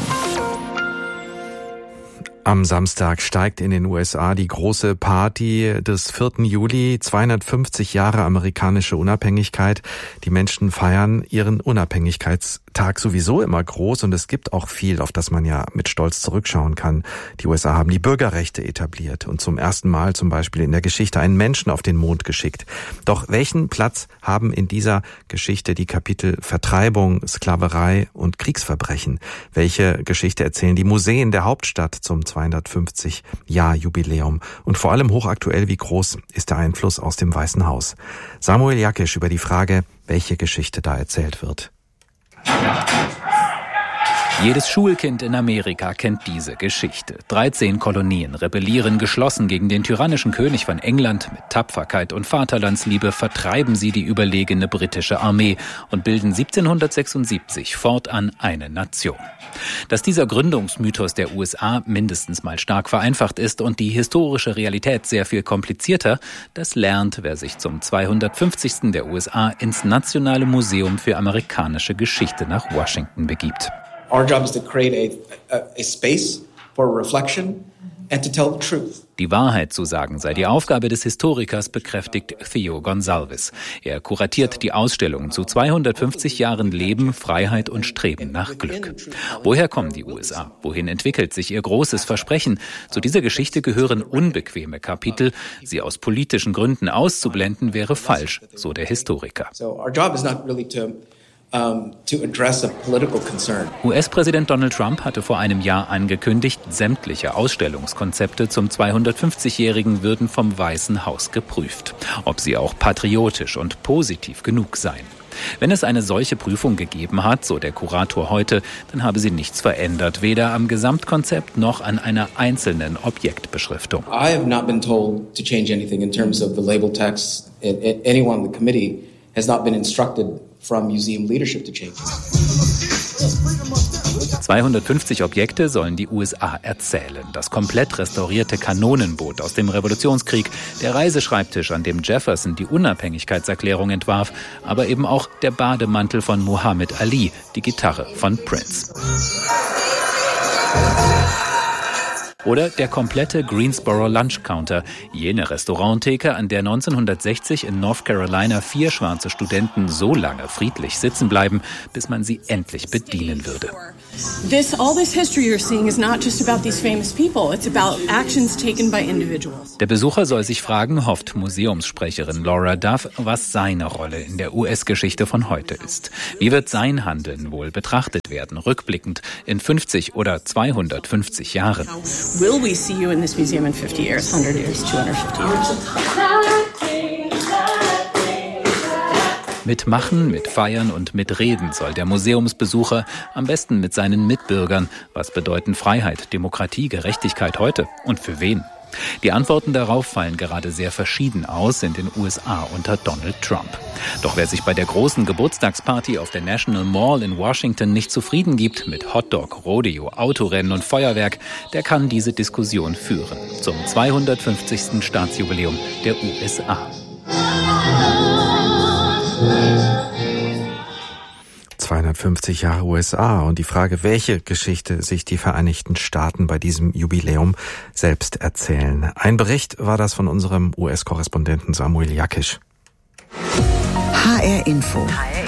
Am Samstag steigt in den U S A die große Party des vierten Juli, zweihundertfünfzig Jahre amerikanische Unabhängigkeit. Die Menschen feiern ihren Unabhängigkeitstag sowieso immer groß und es gibt auch viel, auf das man ja mit Stolz zurückschauen kann. Die U S A haben die Bürgerrechte etabliert und zum ersten Mal zum Beispiel in der Geschichte einen Menschen auf den Mond geschickt. Doch welchen Platz haben in dieser Geschichte die Kapitel Vertreibung, Sklaverei und Kriegsverbrechen? Welche Geschichte erzählen die Museen der Hauptstadt zum zweihundertfünfzig Jahr Jubiläum? Und vor allem hochaktuell, wie groß ist der Einfluss aus dem Weißen Haus? Samuel Jakisch über die Frage, welche Geschichte da erzählt wird. Jedes Schulkind in Amerika kennt diese Geschichte. dreizehn Kolonien rebellieren geschlossen gegen den tyrannischen König von England. Mit Tapferkeit und Vaterlandsliebe vertreiben sie die überlegene britische Armee und bilden siebzehnhundertsechsundsiebzig fortan eine Nation. Dass dieser Gründungsmythos der U S A mindestens mal stark vereinfacht ist und die historische Realität sehr viel komplizierter, das lernt, wer sich zum zweihundertfünfzigsten der U S A ins Nationale Museum für amerikanische Geschichte nach Washington begibt. Our job is to create a, a, a space for reflection and to tell the truth. Die Wahrheit zu sagen sei die Aufgabe des Historikers, bekräftigt Theo Gonsalves. Er kuratiert die Ausstellung zu zweihundertfünfzig Jahren Leben, Freiheit und Streben nach Glück. Woher kommen die U S A? Wohin entwickelt sich ihr großes Versprechen? Zu dieser Geschichte gehören unbequeme Kapitel. Sie aus politischen Gründen auszublenden wäre falsch, so der Historiker. So our job is not really to um, to address a political concern. U S-Präsident Donald Trump hatte vor einem Jahr angekündigt, sämtliche Ausstellungskonzepte zum zweihundertfünfzigjährigen würden vom Weißen Haus geprüft, ob sie auch patriotisch und positiv genug seien. Wenn es eine solche Prüfung gegeben hat, so der Kurator heute, dann habe sie nichts verändert, weder am Gesamtkonzept noch an einer einzelnen Objektbeschriftung. I have not been told to change anything in terms of the label text. Anyone on the committee has not been instructed from museum leadership to change it. zweihundertfünfzig Objekte sollen die U S A erzählen. Das komplett restaurierte Kanonenboot aus dem Revolutionskrieg, der Reiseschreibtisch, an dem Jefferson die Unabhängigkeitserklärung entwarf, aber eben auch der Bademantel von Muhammad Ali, die Gitarre von Prince. Oder der komplette Greensboro Lunch Counter, jene Restauranttheke, an der neunzehnhundertsechzig in North Carolina vier schwarze Studenten so lange friedlich sitzen bleiben, bis man sie endlich bedienen würde. This, all this history you're seeing is not just about these famous people. It's about actions taken by individuals. Der Besucher soll sich fragen, hofft Museumssprecherin Laura Duff, was seine Rolle in der U S-Geschichte von heute ist. Wie wird sein Handeln wohl betrachtet werden, rückblickend in fünfzig oder zweihundertfünfzig Jahren? Will we see you in this museum in fifty years, one hundred years, two hundred fifty years? Mit Machen, mit Feiern und mit Reden soll der Museumsbesucher am besten mit seinen Mitbürgern. Was bedeuten Freiheit, Demokratie, Gerechtigkeit heute und für wen? Die Antworten darauf fallen gerade sehr verschieden aus in den U S A unter Donald Trump. Doch wer sich bei der großen Geburtstagsparty auf der National Mall in Washington nicht zufrieden gibt mit Hotdog, Rodeo, Autorennen und Feuerwerk, der kann diese Diskussion führen zum zweihundertfünfzigsten Staatsjubiläum der U S A. zweihundertfünfzig Jahre U S A und die Frage, welche Geschichte sich die Vereinigten Staaten bei diesem Jubiläum selbst erzählen. Ein Bericht war das von unserem U S-Korrespondenten Samuel Jakisch. H R Info.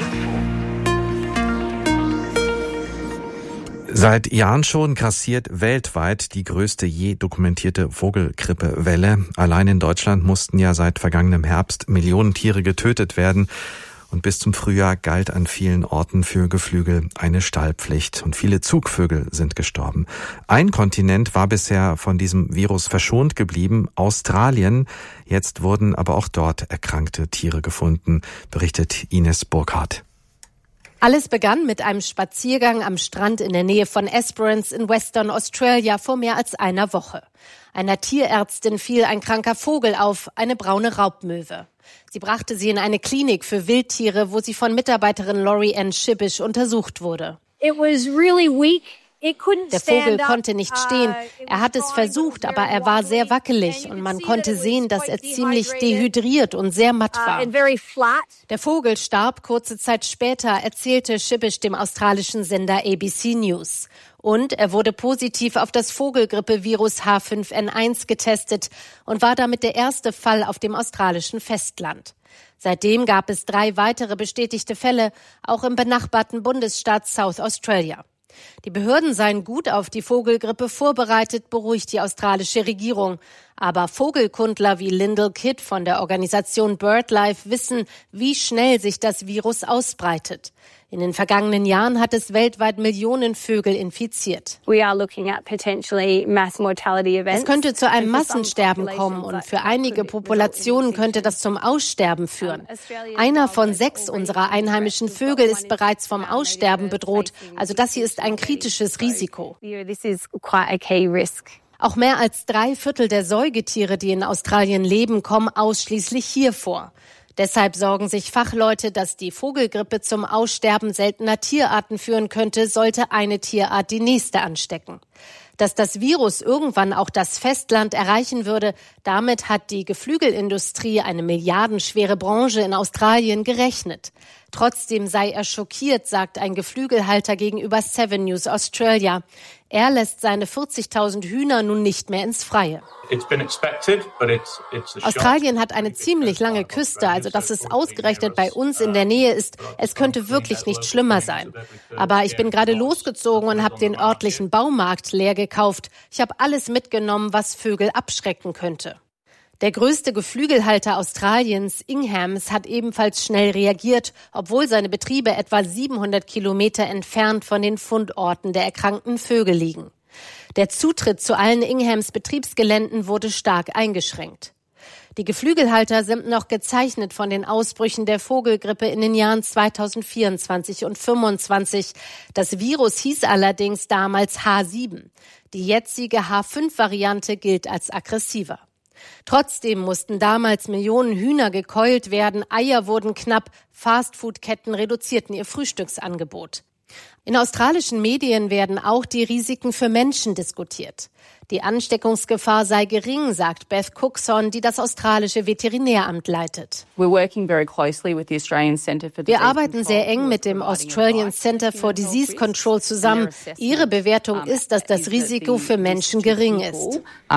Seit Jahren schon grassiert weltweit die größte je dokumentierte Vogelgrippewelle. Allein in Deutschland mussten ja seit vergangenem Herbst Millionen Tiere getötet werden. Und bis zum Frühjahr galt an vielen Orten für Geflügel eine Stallpflicht. Und viele Zugvögel sind gestorben. Ein Kontinent war bisher von diesem Virus verschont geblieben, Australien. Jetzt wurden aber auch dort erkrankte Tiere gefunden, berichtet Ines Burkhardt. Alles begann mit einem Spaziergang am Strand in der Nähe von Esperance in Western Australia vor mehr als einer Woche. Einer Tierärztin fiel ein kranker Vogel auf, eine braune Raubmöwe. Sie brachte sie in eine Klinik für Wildtiere, wo sie von Mitarbeiterin Laurie Ann Shibish untersucht wurde. It was really weak. Der Vogel konnte nicht stehen. Er hat es versucht, aber er war sehr wackelig und man konnte sehen, dass er ziemlich dehydriert und sehr matt war. Der Vogel starb kurze Zeit später, erzählte Shibish dem australischen Sender A B C News. Und er wurde positiv auf das Vogelgrippevirus H fünf N eins getestet und war damit der erste Fall auf dem australischen Festland. Seitdem gab es drei weitere bestätigte Fälle, auch im benachbarten Bundesstaat South Australia. Die Behörden seien gut auf die Vogelgrippe vorbereitet, beruhigt die australische Regierung. Aber Vogelkundler wie Lyndall Kidd von der Organisation BirdLife wissen, wie schnell sich das Virus ausbreitet. In den vergangenen Jahren hat es weltweit Millionen Vögel infiziert. We are looking at potentially mass mortality events. Es könnte zu einem Massensterben kommen und für einige Populationen könnte das zum Aussterben führen. Einer von sechs unserer einheimischen Vögel ist bereits vom Aussterben bedroht. Also das hier ist ein kritisches Risiko. Auch mehr als drei Viertel der Säugetiere, die in Australien leben, kommen ausschließlich hier vor. Deshalb sorgen sich Fachleute, dass die Vogelgrippe zum Aussterben seltener Tierarten führen könnte, sollte eine Tierart die nächste anstecken. Dass das Virus irgendwann auch das Festland erreichen würde, damit hat die Geflügelindustrie, eine milliardenschwere Branche in Australien, gerechnet. Trotzdem sei er schockiert, sagt ein Geflügelhalter gegenüber Seven News Australia. Er lässt seine vierzigtausend Hühner nun nicht mehr ins Freie. Australien hat eine ziemlich lange Küste, also dass es ausgerechnet bei uns in der Nähe ist, es könnte wirklich nicht schlimmer sein. Aber ich bin gerade losgezogen und habe den örtlichen Baumarkt leer gekauft. Ich habe alles mitgenommen, was Vögel abschrecken könnte. Der größte Geflügelhalter Australiens, Inghams, hat ebenfalls schnell reagiert, obwohl seine Betriebe etwa siebenhundert Kilometer entfernt von den Fundorten der erkrankten Vögel liegen. Der Zutritt zu allen Inghams Betriebsgeländen wurde stark eingeschränkt. Die Geflügelhalter sind noch gezeichnet von den Ausbrüchen der Vogelgrippe in den Jahren zweitausendvierundzwanzig und fünfundzwanzig. Das Virus hieß allerdings damals H sieben. Die jetzige H fünf Variante gilt als aggressiver. Trotzdem mussten damals Millionen Hühner gekeult werden, Eier wurden knapp, Fastfood-Ketten reduzierten ihr Frühstücksangebot. In australischen Medien werden auch die Risiken für Menschen diskutiert. Die Ansteckungsgefahr sei gering, sagt Beth Cookson, die das australische Veterinäramt leitet. Wir arbeiten sehr eng mit dem Australian Centre for Disease Control zusammen. Ihre Bewertung ist, dass das Risiko für Menschen gering ist.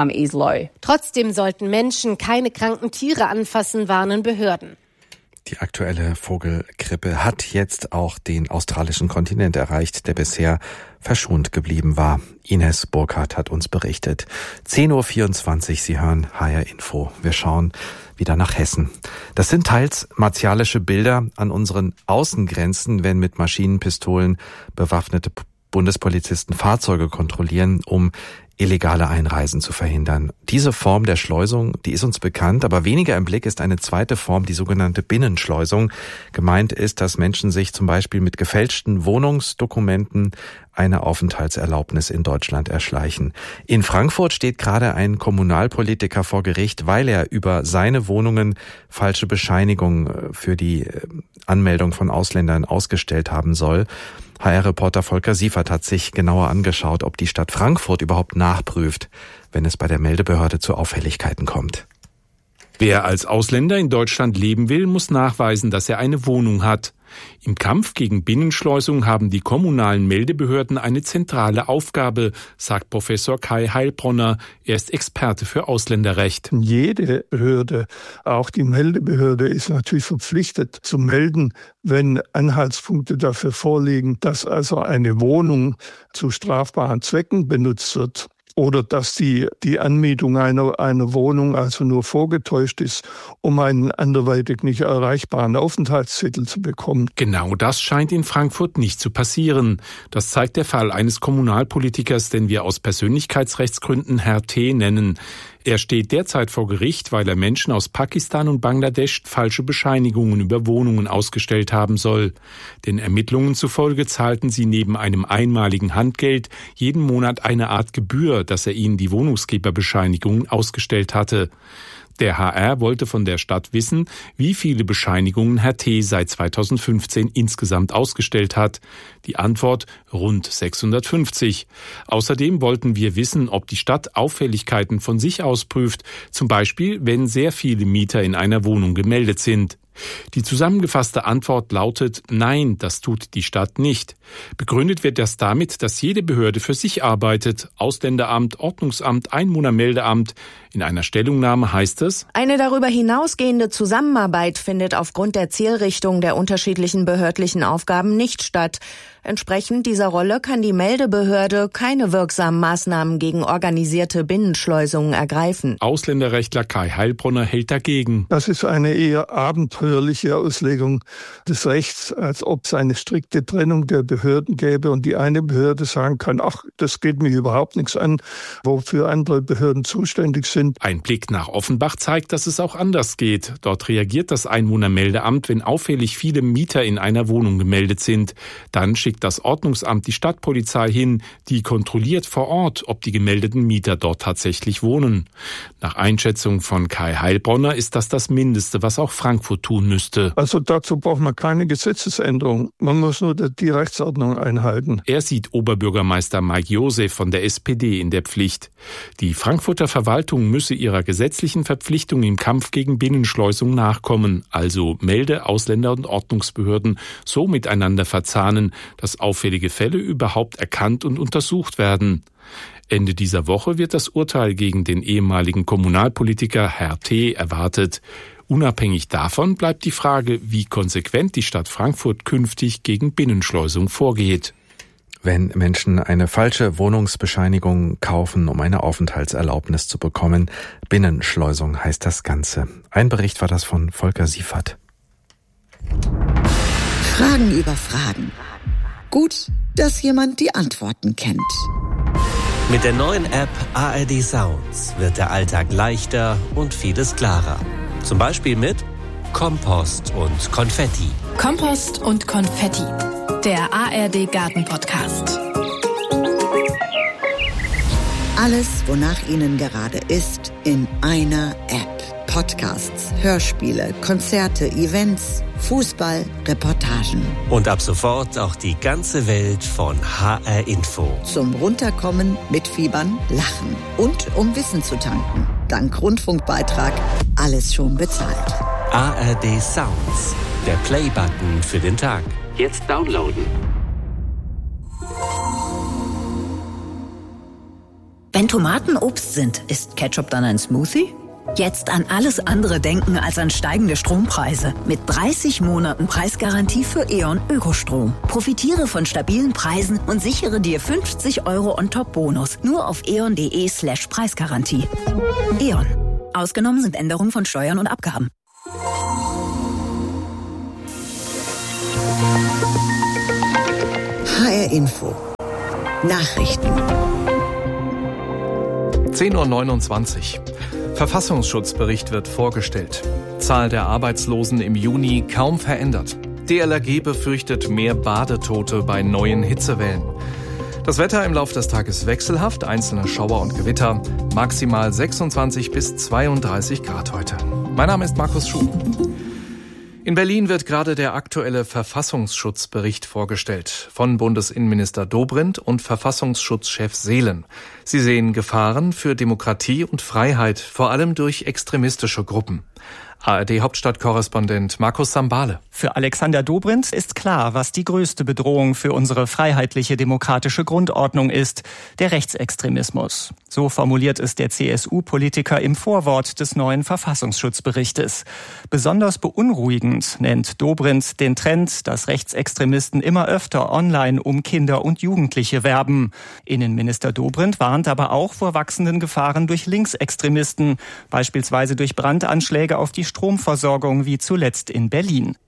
Trotzdem sollten Menschen keine kranken Tiere anfassen, warnen Behörden. Die aktuelle Vogelgrippe hat jetzt auch den australischen Kontinent erreicht, der bisher verschont geblieben war. Ines Burkhardt hat uns berichtet. zehn Uhr vierundzwanzig, Sie hören H R Info. Wir schauen wieder nach Hessen. Das sind teils martialische Bilder an unseren Außengrenzen, wenn mit Maschinenpistolen bewaffnete Bundespolizisten Fahrzeuge kontrollieren, um illegale Einreisen zu verhindern. Diese Form der Schleusung, die ist uns bekannt, aber weniger im Blick ist eine zweite Form, die sogenannte Binnenschleusung. Gemeint ist, dass Menschen sich zum Beispiel mit gefälschten Wohnungsdokumenten eine Aufenthaltserlaubnis in Deutschland erschleichen. In Frankfurt steht gerade ein Kommunalpolitiker vor Gericht, weil er über seine Wohnungen falsche Bescheinigungen für die Anmeldung von Ausländern ausgestellt haben soll. H R-Reporter Volker Siefert hat sich genauer angeschaut, ob die Stadt Frankfurt überhaupt nachprüft, wenn es bei der Meldebehörde zu Auffälligkeiten kommt. Wer als Ausländer in Deutschland leben will, muss nachweisen, dass er eine Wohnung hat. Im Kampf gegen Binnenschleusung haben die kommunalen Meldebehörden eine zentrale Aufgabe, sagt Professor Kai Heilbronner. Er ist Experte für Ausländerrecht. Jede Behörde, auch die Meldebehörde, ist natürlich verpflichtet zu melden, wenn Anhaltspunkte dafür vorliegen, dass also eine Wohnung zu strafbaren Zwecken benutzt wird. Oder dass die, die Anmietung einer, einer Wohnung also nur vorgetäuscht ist, um einen anderweitig nicht erreichbaren Aufenthaltstitel zu bekommen. Genau das scheint in Frankfurt nicht zu passieren. Das zeigt der Fall eines Kommunalpolitikers, den wir aus Persönlichkeitsrechtsgründen Herr T. nennen. Er steht derzeit vor Gericht, weil er Menschen aus Pakistan und Bangladesch falsche Bescheinigungen über Wohnungen ausgestellt haben soll. Den Ermittlungen zufolge zahlten sie neben einem einmaligen Handgeld jeden Monat eine Art Gebühr, dass er ihnen die Wohnungsgeberbescheinigungen ausgestellt hatte. Der H R wollte von der Stadt wissen, wie viele Bescheinigungen Herr T. seit zweitausendfünfzehn insgesamt ausgestellt hat. Die Antwort: rund sechshundertfünfzig. Außerdem wollten wir wissen, ob die Stadt Auffälligkeiten von sich aus prüft, zum Beispiel wenn sehr viele Mieter in einer Wohnung gemeldet sind. Die zusammengefasste Antwort lautet: Nein, das tut die Stadt nicht. Begründet wird das damit, dass jede Behörde für sich arbeitet. Ausländeramt, Ordnungsamt, Einwohnermeldeamt. In einer Stellungnahme heißt es: Eine darüber hinausgehende Zusammenarbeit findet aufgrund der Zielrichtung der unterschiedlichen behördlichen Aufgaben nicht statt. Entsprechend dieser Rolle kann die Meldebehörde keine wirksamen Maßnahmen gegen organisierte Binnenschleusungen ergreifen. Ausländerrechtler Kai Heilbronner hält dagegen. Das ist eine eher abenteuerliche Auslegung des Rechts, als ob es eine strikte Trennung der Behörden gäbe und die eine Behörde sagen kann, ach, das geht mich überhaupt nichts an, wofür andere Behörden zuständig sind. Ein Blick nach Offenbach zeigt, dass es auch anders geht. Dort reagiert das Einwohnermeldeamt, wenn auffällig viele Mieter in einer Wohnung gemeldet sind. Dann schickt das Ordnungsamt die Stadtpolizei hin, die kontrolliert vor Ort, ob die gemeldeten Mieter dort tatsächlich wohnen. Nach Einschätzung von Kai Heilbronner ist das das Mindeste, was auch Frankfurt tun müsste. Also dazu braucht man keine Gesetzesänderung. Man muss nur die Rechtsordnung einhalten. Er sieht Oberbürgermeister Mike Josef von der S P D in der Pflicht. Die Frankfurter Verwaltung müsse ihrer gesetzlichen Verpflichtung im Kampf gegen Binnenschleusung nachkommen, also Melde-, Ausländer- und Ordnungsbehörden so miteinander verzahnen, dass auffällige Fälle überhaupt erkannt und untersucht werden. Ende dieser Woche wird das Urteil gegen den ehemaligen Kommunalpolitiker Herr T. erwartet. Unabhängig davon bleibt die Frage, wie konsequent die Stadt Frankfurt künftig gegen Binnenschleusung vorgeht. wenn Menschen eine falsche Wohnungsbescheinigung kaufen, um eine Aufenthaltserlaubnis zu bekommen. Binnenschleusung heißt das Ganze. Ein Bericht war das von Volker Siefert. Fragen über Fragen. Gut, dass jemand die Antworten kennt. Mit der neuen App A R D Sounds wird der Alltag leichter und vieles klarer. Zum Beispiel mit Kompost und Konfetti. Kompost und Konfetti, der A R D Garten Podcast. Alles, wonach Ihnen gerade ist, in einer App. Podcasts, Hörspiele, Konzerte, Events, Fußball, Reportagen. Und ab sofort auch die ganze Welt von H R Info. Zum Runterkommen, mitfiebern, lachen und um Wissen zu tanken. Dank Rundfunkbeitrag alles schon bezahlt. A R D Sounds, der Play-Button für den Tag. Jetzt downloaden. Wenn Tomaten Obst sind, ist Ketchup dann ein Smoothie? Jetzt an alles andere denken als an steigende Strompreise. Mit dreißig Monaten Preisgarantie für E.ON Ökostrom. Profitiere von stabilen Preisen und sichere dir fünfzig Euro On-Top-Bonus. Nur auf eon.de slash Preisgarantie. E.ON. Ausgenommen sind Änderungen von Steuern und Abgaben. H R Info. Nachrichten. zehn Uhr neunundzwanzig. Verfassungsschutzbericht wird vorgestellt. Zahl der Arbeitslosen im Juni kaum verändert. D L R G befürchtet mehr Badetote bei neuen Hitzewellen. Das Wetter im Laufe des Tages wechselhaft, einzelne Schauer und Gewitter, maximal sechsundzwanzig bis zweiunddreißig Grad heute. Mein Name ist Markus Schuh. In Berlin wird gerade der aktuelle Verfassungsschutzbericht vorgestellt von Bundesinnenminister Dobrindt und Verfassungsschutzchef Seelen. Sie sehen Gefahren für Demokratie und Freiheit, vor allem durch extremistische Gruppen. A R D-Hauptstadtkorrespondent Markus Sambale. Für Alexander Dobrindt ist klar, was die größte Bedrohung für unsere freiheitliche demokratische Grundordnung ist: der Rechtsextremismus. So formuliert es der C S U-Politiker im Vorwort des neuen Verfassungsschutzberichtes. Besonders beunruhigend nennt Dobrindt den Trend, dass Rechtsextremisten immer öfter online um Kinder und Jugendliche werben. Innenminister Dobrindt warnt aber auch vor wachsenden Gefahren durch Linksextremisten, beispielsweise durch Brandanschläge auf die Stromversorgung wie zuletzt in Berlin.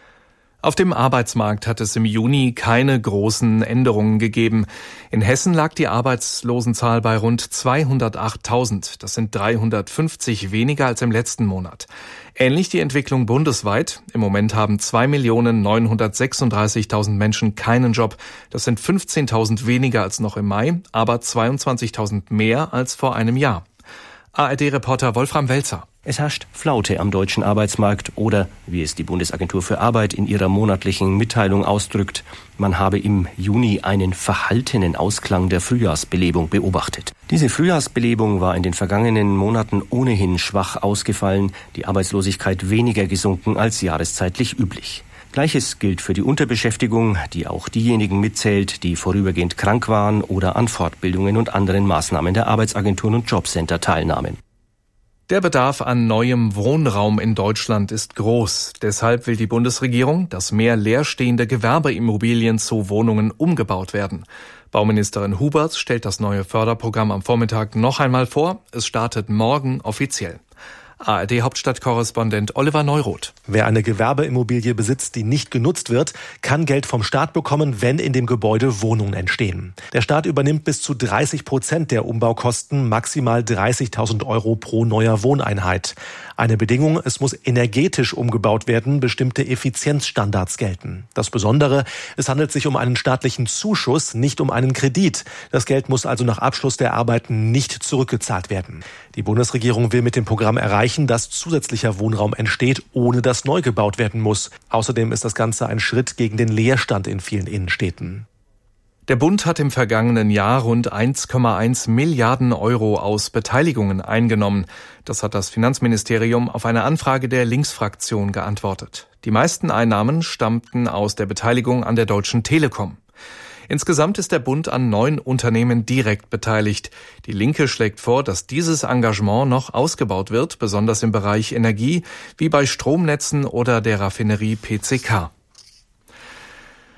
Auf dem Arbeitsmarkt hat es im Juni keine großen Änderungen gegeben. In Hessen lag die Arbeitslosenzahl bei rund zweihundertachttausend. Das sind dreihundertfünfzig weniger als im letzten Monat. Ähnlich die Entwicklung bundesweit. Im Moment haben zwei Millionen neunhundertsechsunddreißigtausend Menschen keinen Job. Das sind fünfzehntausend weniger als noch im Mai, aber zweiundzwanzigtausend mehr als vor einem Jahr. A R D-Reporter Wolfram Welzer. Es herrscht Flaute am deutschen Arbeitsmarkt oder, wie es die Bundesagentur für Arbeit in ihrer monatlichen Mitteilung ausdrückt, man habe im Juni einen verhaltenen Ausklang der Frühjahrsbelebung beobachtet. Diese Frühjahrsbelebung war in den vergangenen Monaten ohnehin schwach ausgefallen, die Arbeitslosigkeit weniger gesunken als jahreszeitlich üblich. Gleiches gilt für die Unterbeschäftigung, die auch diejenigen mitzählt, die vorübergehend krank waren oder an Fortbildungen und anderen Maßnahmen der Arbeitsagenturen und Jobcenter teilnahmen. Der Bedarf an neuem Wohnraum in Deutschland ist groß. Deshalb will die Bundesregierung, dass mehr leerstehende Gewerbeimmobilien zu Wohnungen umgebaut werden. Bauministerin Huberts stellt das neue Förderprogramm am Vormittag noch einmal vor. Es startet morgen offiziell. A R D-Hauptstadtkorrespondent Oliver Neuroth. Wer eine Gewerbeimmobilie besitzt, die nicht genutzt wird, kann Geld vom Staat bekommen, wenn in dem Gebäude Wohnungen entstehen. Der Staat übernimmt bis zu dreißig Prozent der Umbaukosten, maximal dreißigtausend Euro pro neuer Wohneinheit. Eine Bedingung, es muss energetisch umgebaut werden, bestimmte Effizienzstandards gelten. Das Besondere, es handelt sich um einen staatlichen Zuschuss, nicht um einen Kredit. Das Geld muss also nach Abschluss der Arbeiten nicht zurückgezahlt werden. Die Bundesregierung will mit dem Programm erreichen, dass zusätzlicher Wohnraum entsteht, ohne dass neu gebaut werden muss. Außerdem ist das Ganze ein Schritt gegen den Leerstand in vielen Innenstädten. Der Bund hat im vergangenen Jahr rund eins Komma eins Milliarden Euro aus Beteiligungen eingenommen. Das hat das Finanzministerium auf eine Anfrage der Linksfraktion geantwortet. Die meisten Einnahmen stammten aus der Beteiligung an der Deutschen Telekom. Insgesamt ist der Bund an neun Unternehmen direkt beteiligt. Die Linke schlägt vor, dass dieses Engagement noch ausgebaut wird, besonders im Bereich Energie, wie bei Stromnetzen oder der Raffinerie P C K.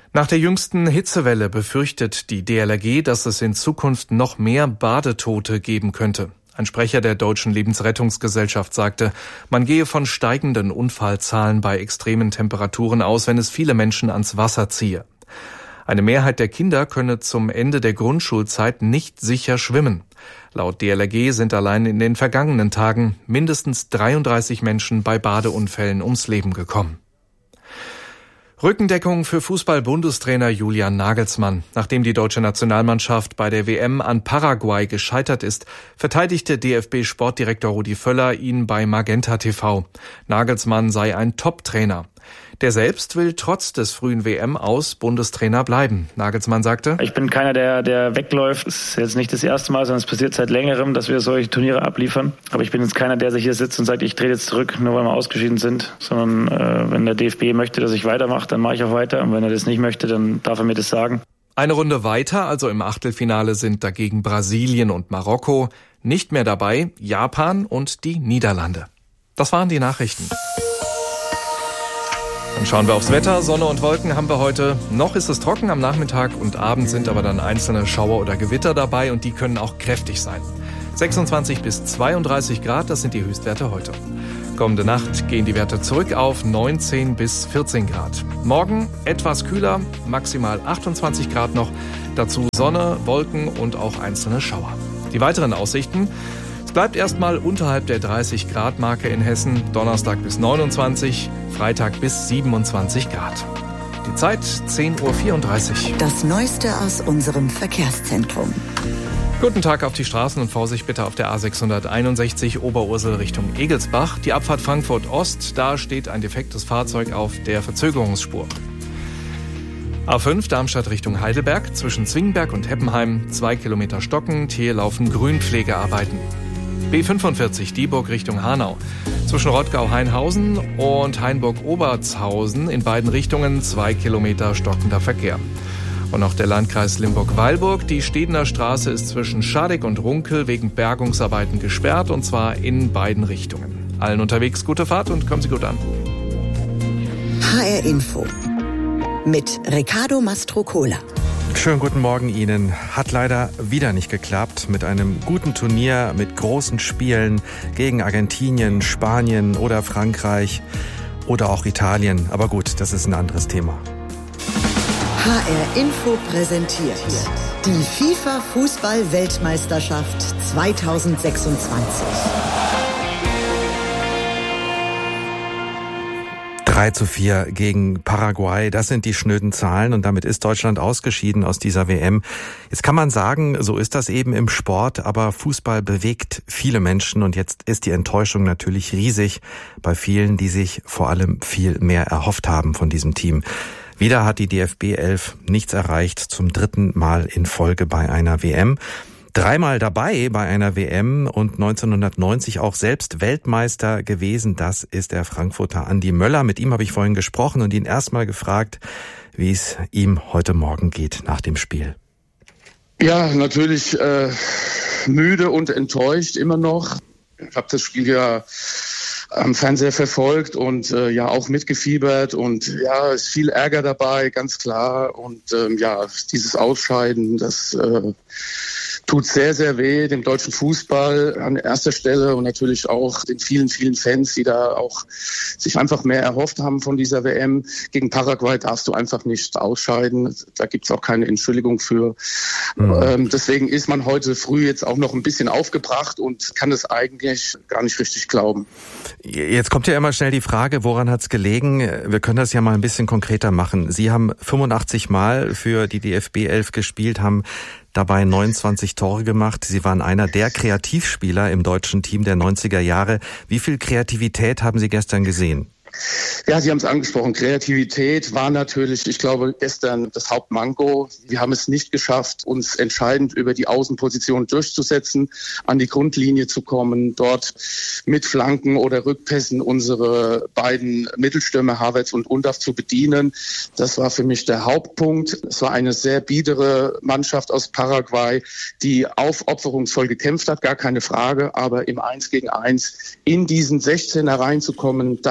Nach der jüngsten Hitzewelle befürchtet die D L R G, dass es in Zukunft noch mehr Badetote geben könnte. Ein Sprecher der Deutschen Lebensrettungsgesellschaft sagte, man gehe von steigenden Unfallzahlen bei extremen Temperaturen aus, wenn es viele Menschen ans Wasser ziehe. Eine Mehrheit der Kinder könne zum Ende der Grundschulzeit nicht sicher schwimmen. Laut D L R G sind allein in den vergangenen Tagen mindestens dreiunddreißig Menschen bei Badeunfällen ums Leben gekommen. Rückendeckung für Fußball-Bundestrainer Julian Nagelsmann. Nachdem die deutsche Nationalmannschaft bei der W M an Paraguay gescheitert ist, verteidigte D F B-Sportdirektor Rudi Völler ihn bei Magenta T V. Nagelsmann sei ein Top-Trainer. Der selbst will trotz des frühen W M-Aus Bundestrainer bleiben. Nagelsmann sagte: Ich bin keiner, der der wegläuft. Es ist jetzt nicht das erste Mal, sondern es passiert seit längerem, dass wir solche Turniere abliefern. Aber ich bin jetzt keiner, der sich hier sitzt und sagt, ich trete jetzt zurück, nur weil wir ausgeschieden sind. Sondern äh, wenn der D F B möchte, dass ich weitermache, dann mache ich auch weiter. Und wenn er das nicht möchte, dann darf er mir das sagen. Eine Runde weiter, also im Achtelfinale, sind dagegen Brasilien und Marokko. Nicht mehr dabei Japan und die Niederlande. Das waren die Nachrichten. Dann schauen wir aufs Wetter. Sonne und Wolken haben wir heute. Noch ist es trocken, am Nachmittag und Abend sind aber dann einzelne Schauer oder Gewitter dabei und die können auch kräftig sein. sechsundzwanzig bis zweiunddreißig Grad, das sind die Höchstwerte heute. Kommende Nacht gehen die Werte zurück auf neunzehn bis vierzehn Grad. Morgen etwas kühler, maximal achtundzwanzig Grad noch. Dazu Sonne, Wolken und auch einzelne Schauer. Die weiteren Aussichten: Es bleibt erstmal unterhalb der dreißig Grad Marke in Hessen, Donnerstag bis neunundzwanzig, Freitag bis siebenundzwanzig Grad. Die Zeit zehn Uhr vierunddreißig. Das Neueste aus unserem Verkehrszentrum. Guten Tag auf die Straßen und Vorsicht bitte auf der A sechshunderteinundsechzig Oberursel Richtung Egelsbach. Die Abfahrt Frankfurt Ost, da steht ein defektes Fahrzeug auf der Verzögerungsspur. A fünf Darmstadt Richtung Heidelberg, zwischen Zwingenberg und Heppenheim, zwei Kilometer stockend, hier laufen Grünpflegearbeiten. B fünfundvierzig Dieburg Richtung Hanau, zwischen Rottgau-Hainhausen und Hainburg-Obertshausen in beiden Richtungen zwei Kilometer stockender Verkehr. Und noch der Landkreis Limburg-Weilburg. Die Stedener Straße ist zwischen Schadeck und Runkel wegen Bergungsarbeiten gesperrt, und zwar in beiden Richtungen. Allen unterwegs gute Fahrt und kommen Sie gut an. H R Info mit Riccardo Mastrocola. Schönen guten Morgen Ihnen. Hat leider wieder nicht geklappt mit einem guten Turnier, mit großen Spielen gegen Argentinien, Spanien oder Frankreich oder auch Italien. Aber gut, das ist ein anderes Thema. H R Info präsentiert die FIFA-Fußball-Weltmeisterschaft zweitausendsechsundzwanzig. drei zu vier gegen Paraguay, das sind die schnöden Zahlen und damit ist Deutschland ausgeschieden aus dieser W M. Jetzt kann man sagen, so ist das eben im Sport, aber Fußball bewegt viele Menschen und jetzt ist die Enttäuschung natürlich riesig bei vielen, die sich vor allem viel mehr erhofft haben von diesem Team. Wieder hat die D F B elf nichts erreicht, zum dritten Mal in Folge bei einer W M. Dreimal dabei bei einer W M und neunzehnhundertneunzig auch selbst Weltmeister gewesen. Das ist der Frankfurter Andi Möller. Mit ihm habe ich vorhin gesprochen und ihn erstmal gefragt, wie es ihm heute Morgen geht nach dem Spiel. Ja, natürlich äh, müde und enttäuscht immer noch. Ich habe das Spiel ja am Fernseher verfolgt und äh, ja auch mitgefiebert und ja, ist viel Ärger dabei, ganz klar. Und ähm, ja, dieses Ausscheiden, das äh, tut sehr, sehr weh, dem deutschen Fußball an erster Stelle und natürlich auch den vielen, vielen Fans, die da auch sich einfach mehr erhofft haben von dieser W M. Gegen Paraguay darfst du einfach nicht ausscheiden. Da gibt's auch keine Entschuldigung für. Mhm. Ähm, deswegen ist man heute früh jetzt auch noch ein bisschen aufgebracht und kann es eigentlich gar nicht richtig glauben. Jetzt kommt ja immer schnell die Frage, woran hat's gelegen? Wir können das ja mal ein bisschen konkreter machen. Sie haben fünfundachtzig Mal für die D F B elf gespielt, haben dabei neunundzwanzig Tore gemacht. Sie waren einer der Kreativspieler im deutschen Team der neunziger Jahre. Wie viel Kreativität haben Sie gestern gesehen? Ja, Sie haben es angesprochen. Kreativität war natürlich, ich glaube, gestern das Hauptmanko. Wir haben es nicht geschafft, uns entscheidend über die Außenposition durchzusetzen, an die Grundlinie zu kommen, dort mit Flanken oder Rückpässen unsere beiden Mittelstürmer Havertz und Undav zu bedienen. Das war für mich der Hauptpunkt. Es war eine sehr biedere Mannschaft aus Paraguay, die aufopferungsvoll gekämpft hat, gar keine Frage. Aber im Eins gegen Eins in diesen sechzehner reinzukommen, das war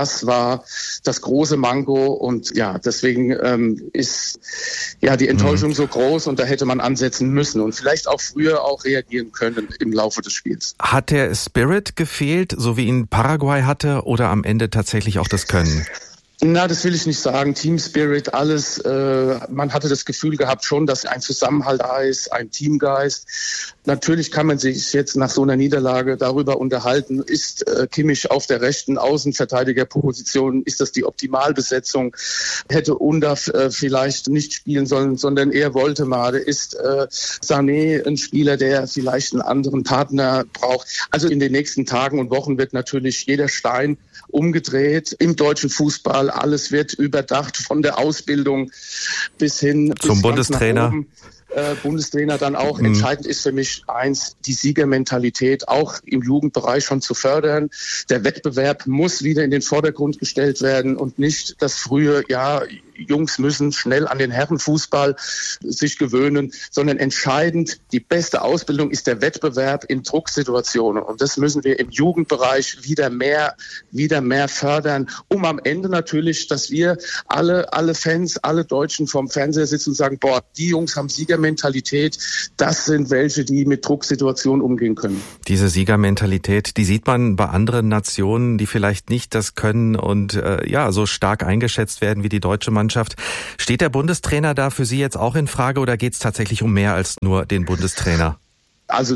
war das große Manko. Und ja, deswegen ähm, ist ja die Enttäuschung mhm. so groß und da hätte man ansetzen müssen und vielleicht auch früher auch reagieren können im Laufe des Spiels. Hat der Spirit gefehlt, so wie ihn Paraguay hatte, oder am Ende tatsächlich auch das Können? Na, das will ich nicht sagen. Team Spirit, alles. Äh, man hatte das Gefühl gehabt schon, dass ein Zusammenhalt da ist, ein Teamgeist. Natürlich kann man sich jetzt nach so einer Niederlage darüber unterhalten, ist äh, Kimmich auf der rechten Außenverteidigerposition, ist das die Optimalbesetzung? Hätte Undav äh, vielleicht nicht spielen sollen, sondern er wollte mal. Ist äh, Sané ein Spieler, der vielleicht einen anderen Partner braucht? Also in den nächsten Tagen und Wochen wird natürlich jeder Stein umgedreht im deutschen Fußball. Alles wird überdacht, von der Ausbildung bis hin zum bis Bundestrainer. Äh, Bundestrainer dann auch. Mhm. Entscheidend ist für mich eins, die Siegermentalität auch im Jugendbereich schon zu fördern. Der Wettbewerb muss wieder in den Vordergrund gestellt werden und nicht das frühe, ja, Jungs müssen schnell an den Herrenfußball sich gewöhnen, sondern entscheidend, die beste Ausbildung ist der Wettbewerb in Drucksituationen. Und das müssen wir im Jugendbereich wieder mehr, wieder mehr fördern, um am Ende natürlich, dass wir alle, alle Fans, alle Deutschen vorm Fernseher sitzen und sagen, boah, die Jungs haben Siegermentalität, das sind welche, die mit Drucksituationen umgehen können. Diese Siegermentalität, die sieht man bei anderen Nationen, die vielleicht nicht das können und äh, ja, so stark eingeschätzt werden wie die deutsche Mannschaft. Steht der Bundestrainer da für Sie jetzt auch in Frage oder geht es tatsächlich um mehr als nur den Bundestrainer? Also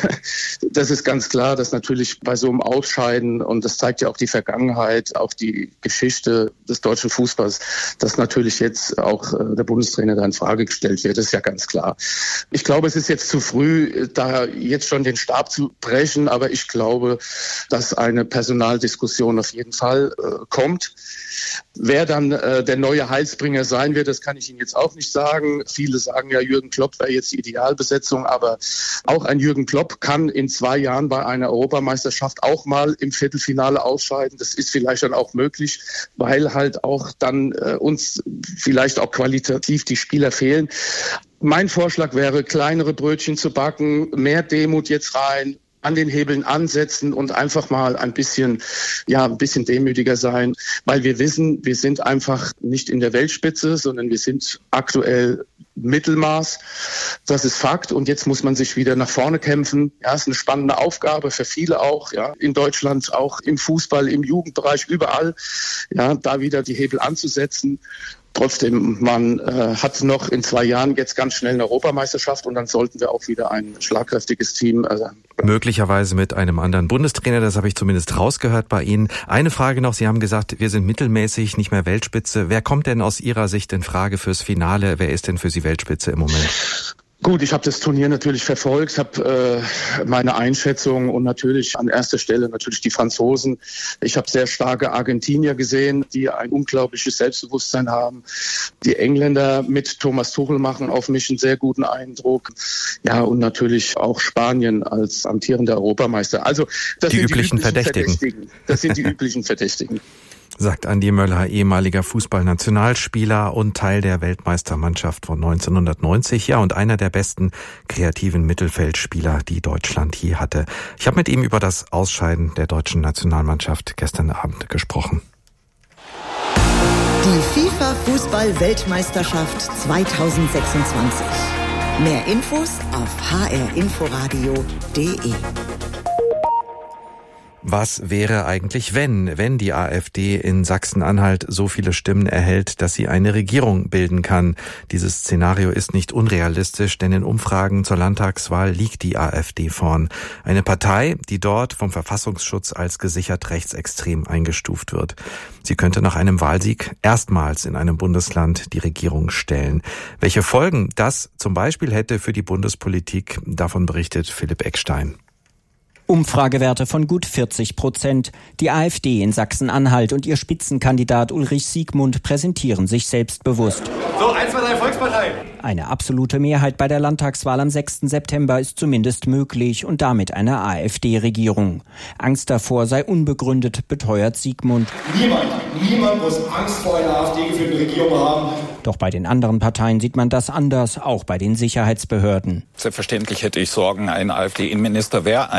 das ist ganz klar, dass natürlich bei so einem Ausscheiden, und das zeigt ja auch die Vergangenheit, auch die Geschichte des deutschen Fußballs, dass natürlich jetzt auch der Bundestrainer da in Frage gestellt wird, das ist ja ganz klar. Ich glaube, es ist jetzt zu früh, da jetzt schon den Stab zu brechen, aber ich glaube, dass eine Personaldiskussion auf jeden Fall äh, kommt. Wer dann äh, der neue Heilsbringer sein wird, das kann ich Ihnen jetzt auch nicht sagen. Viele sagen ja, Jürgen Klopp wäre jetzt die Idealbesetzung, aber auch ein Jürgen Klopp kann in zwei Jahren bei einer Europameisterschaft auch mal im Viertelfinale ausscheiden. Das ist vielleicht dann auch möglich, weil halt auch dann äh, uns vielleicht auch qualitativ die Spieler fehlen. Mein Vorschlag wäre, kleinere Brötchen zu backen, mehr Demut jetzt rein, an den Hebeln ansetzen und einfach mal ein bisschen, ja, ein bisschen demütiger sein, weil wir wissen, wir sind einfach nicht in der Weltspitze, sondern wir sind aktuell Mittelmaß. Das ist Fakt und jetzt muss man sich wieder nach vorne kämpfen. Ja, ist eine spannende Aufgabe für viele auch, ja, in Deutschland, auch im Fußball, im Jugendbereich, überall, ja, da wieder die Hebel anzusetzen. Trotzdem, man äh, hat noch in zwei Jahren jetzt ganz schnell eine Europameisterschaft und dann sollten wir auch wieder ein schlagkräftiges Team. Also, möglicherweise mit einem anderen Bundestrainer, das habe ich zumindest rausgehört bei Ihnen. Eine Frage noch, Sie haben gesagt, wir sind mittelmäßig, nicht mehr Weltspitze. Wer kommt denn aus Ihrer Sicht in Frage fürs Finale? Wer ist denn für Sie Weltspitze im Moment? Gut, ich habe das Turnier natürlich verfolgt, habe äh, meine Einschätzung und natürlich an erster Stelle natürlich die Franzosen. Ich habe sehr starke Argentinier gesehen, die ein unglaubliches Selbstbewusstsein haben. Die Engländer mit Thomas Tuchel machen auf mich einen sehr guten Eindruck. Ja, und natürlich auch Spanien als amtierender Europameister. Also das die sind üblichen die üblichen Verdächtigen. Verdächtigen. Das sind die üblichen Verdächtigen. Sagt Andi Möller, ehemaliger Fußballnationalspieler und Teil der Weltmeistermannschaft von neunzehnhundertneunzig, ja, und einer der besten kreativen Mittelfeldspieler, die Deutschland je hatte. Ich habe mit ihm über das Ausscheiden der deutschen Nationalmannschaft gestern Abend gesprochen. Die FIFA-Fußball-Weltmeisterschaft zweitausendsechsundzwanzig. Mehr Infos auf h r inforadio punkt d e. Was wäre eigentlich, wenn, wenn die AfD in Sachsen-Anhalt so viele Stimmen erhält, dass sie eine Regierung bilden kann? Dieses Szenario ist nicht unrealistisch, denn in Umfragen zur Landtagswahl liegt die AfD vorn. Eine Partei, die dort vom Verfassungsschutz als gesichert rechtsextrem eingestuft wird. Sie könnte nach einem Wahlsieg erstmals in einem Bundesland die Regierung stellen. Welche Folgen das zum Beispiel hätte für die Bundespolitik, davon berichtet Philipp Eckstein. Umfragewerte von gut vierzig Prozent. Die AfD in Sachsen-Anhalt und ihr Spitzenkandidat Ulrich Siegmund präsentieren sich selbstbewusst. So, eins, zwei, drei, Volkspartei. Eine absolute Mehrheit bei der Landtagswahl am sechsten September ist zumindest möglich und damit eine AfD-Regierung. Angst davor sei unbegründet, beteuert Siegmund. Niemand, niemand muss Angst vor einer AfD-geführten Regierung haben. Doch bei den anderen Parteien sieht man das anders, auch bei den Sicherheitsbehörden. Selbstverständlich hätte ich Sorgen, ein AfD-Innenminister wäre ein Sicherheitsminister.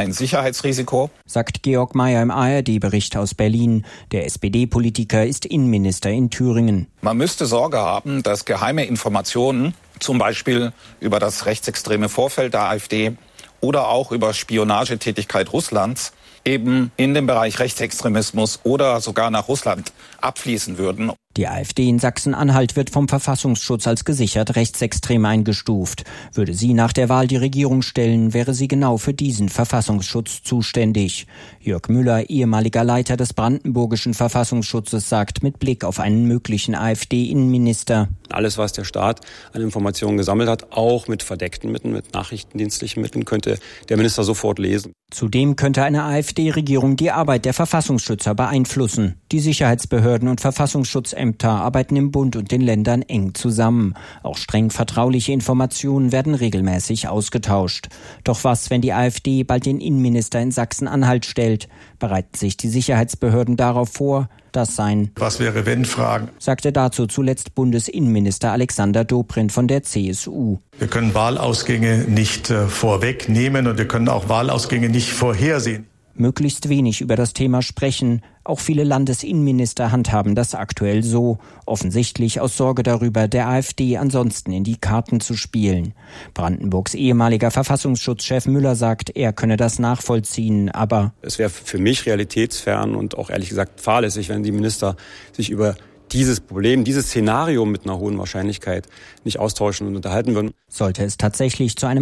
Sicherheitsrisiko, sagt Georg Mayer im A R D-Bericht aus Berlin. Der S P D-Politiker ist Innenminister in Thüringen. Man müsste Sorge haben, dass geheime Informationen, zum Beispiel über das rechtsextreme Vorfeld der AfD oder auch über Spionagetätigkeit Russlands, eben in den Bereich Rechtsextremismus oder sogar nach Russland abfließen würden. Die AfD in Sachsen-Anhalt wird vom Verfassungsschutz als gesichert rechtsextrem eingestuft. Würde sie nach der Wahl die Regierung stellen, wäre sie genau für diesen Verfassungsschutz zuständig. Jörg Müller, ehemaliger Leiter des brandenburgischen Verfassungsschutzes, sagt mit Blick auf einen möglichen AfD-Innenminister: Alles, was der Staat an Informationen gesammelt hat, auch mit verdeckten Mitteln, mit nachrichtendienstlichen Mitteln, könnte der Minister sofort lesen. Zudem könnte eine AfD-Regierung die Arbeit der Verfassungsschützer beeinflussen. Die Sicherheitsbehörden und Verfassungsschutzämter arbeiten im Bund und den Ländern eng zusammen. Auch streng vertrauliche Informationen werden regelmäßig ausgetauscht. Doch was, wenn die AfD bald den Innenminister in Sachsen-Anhalt stellt? Bereiten sich die Sicherheitsbehörden darauf vor? Das seien Was wäre wenn Fragen, sagte dazu zuletzt Bundesinnenminister Alexander Dobrindt von der C S U. Wir können Wahlausgänge nicht äh, vorwegnehmen und wir können auch Wahlausgänge nicht vorhersehen. Möglichst wenig über das Thema sprechen. Auch viele Landesinnenminister handhaben das aktuell so. Offensichtlich aus Sorge darüber, der AfD ansonsten in die Karten zu spielen. Brandenburgs ehemaliger Verfassungsschutzchef Müller sagt, er könne das nachvollziehen, aber es wäre für mich realitätsfern und auch ehrlich gesagt fahrlässig, wenn die Minister sich über dieses Problem, dieses Szenario mit einer hohen Wahrscheinlichkeit nicht austauschen und unterhalten würden. Sollte es tatsächlich zu einem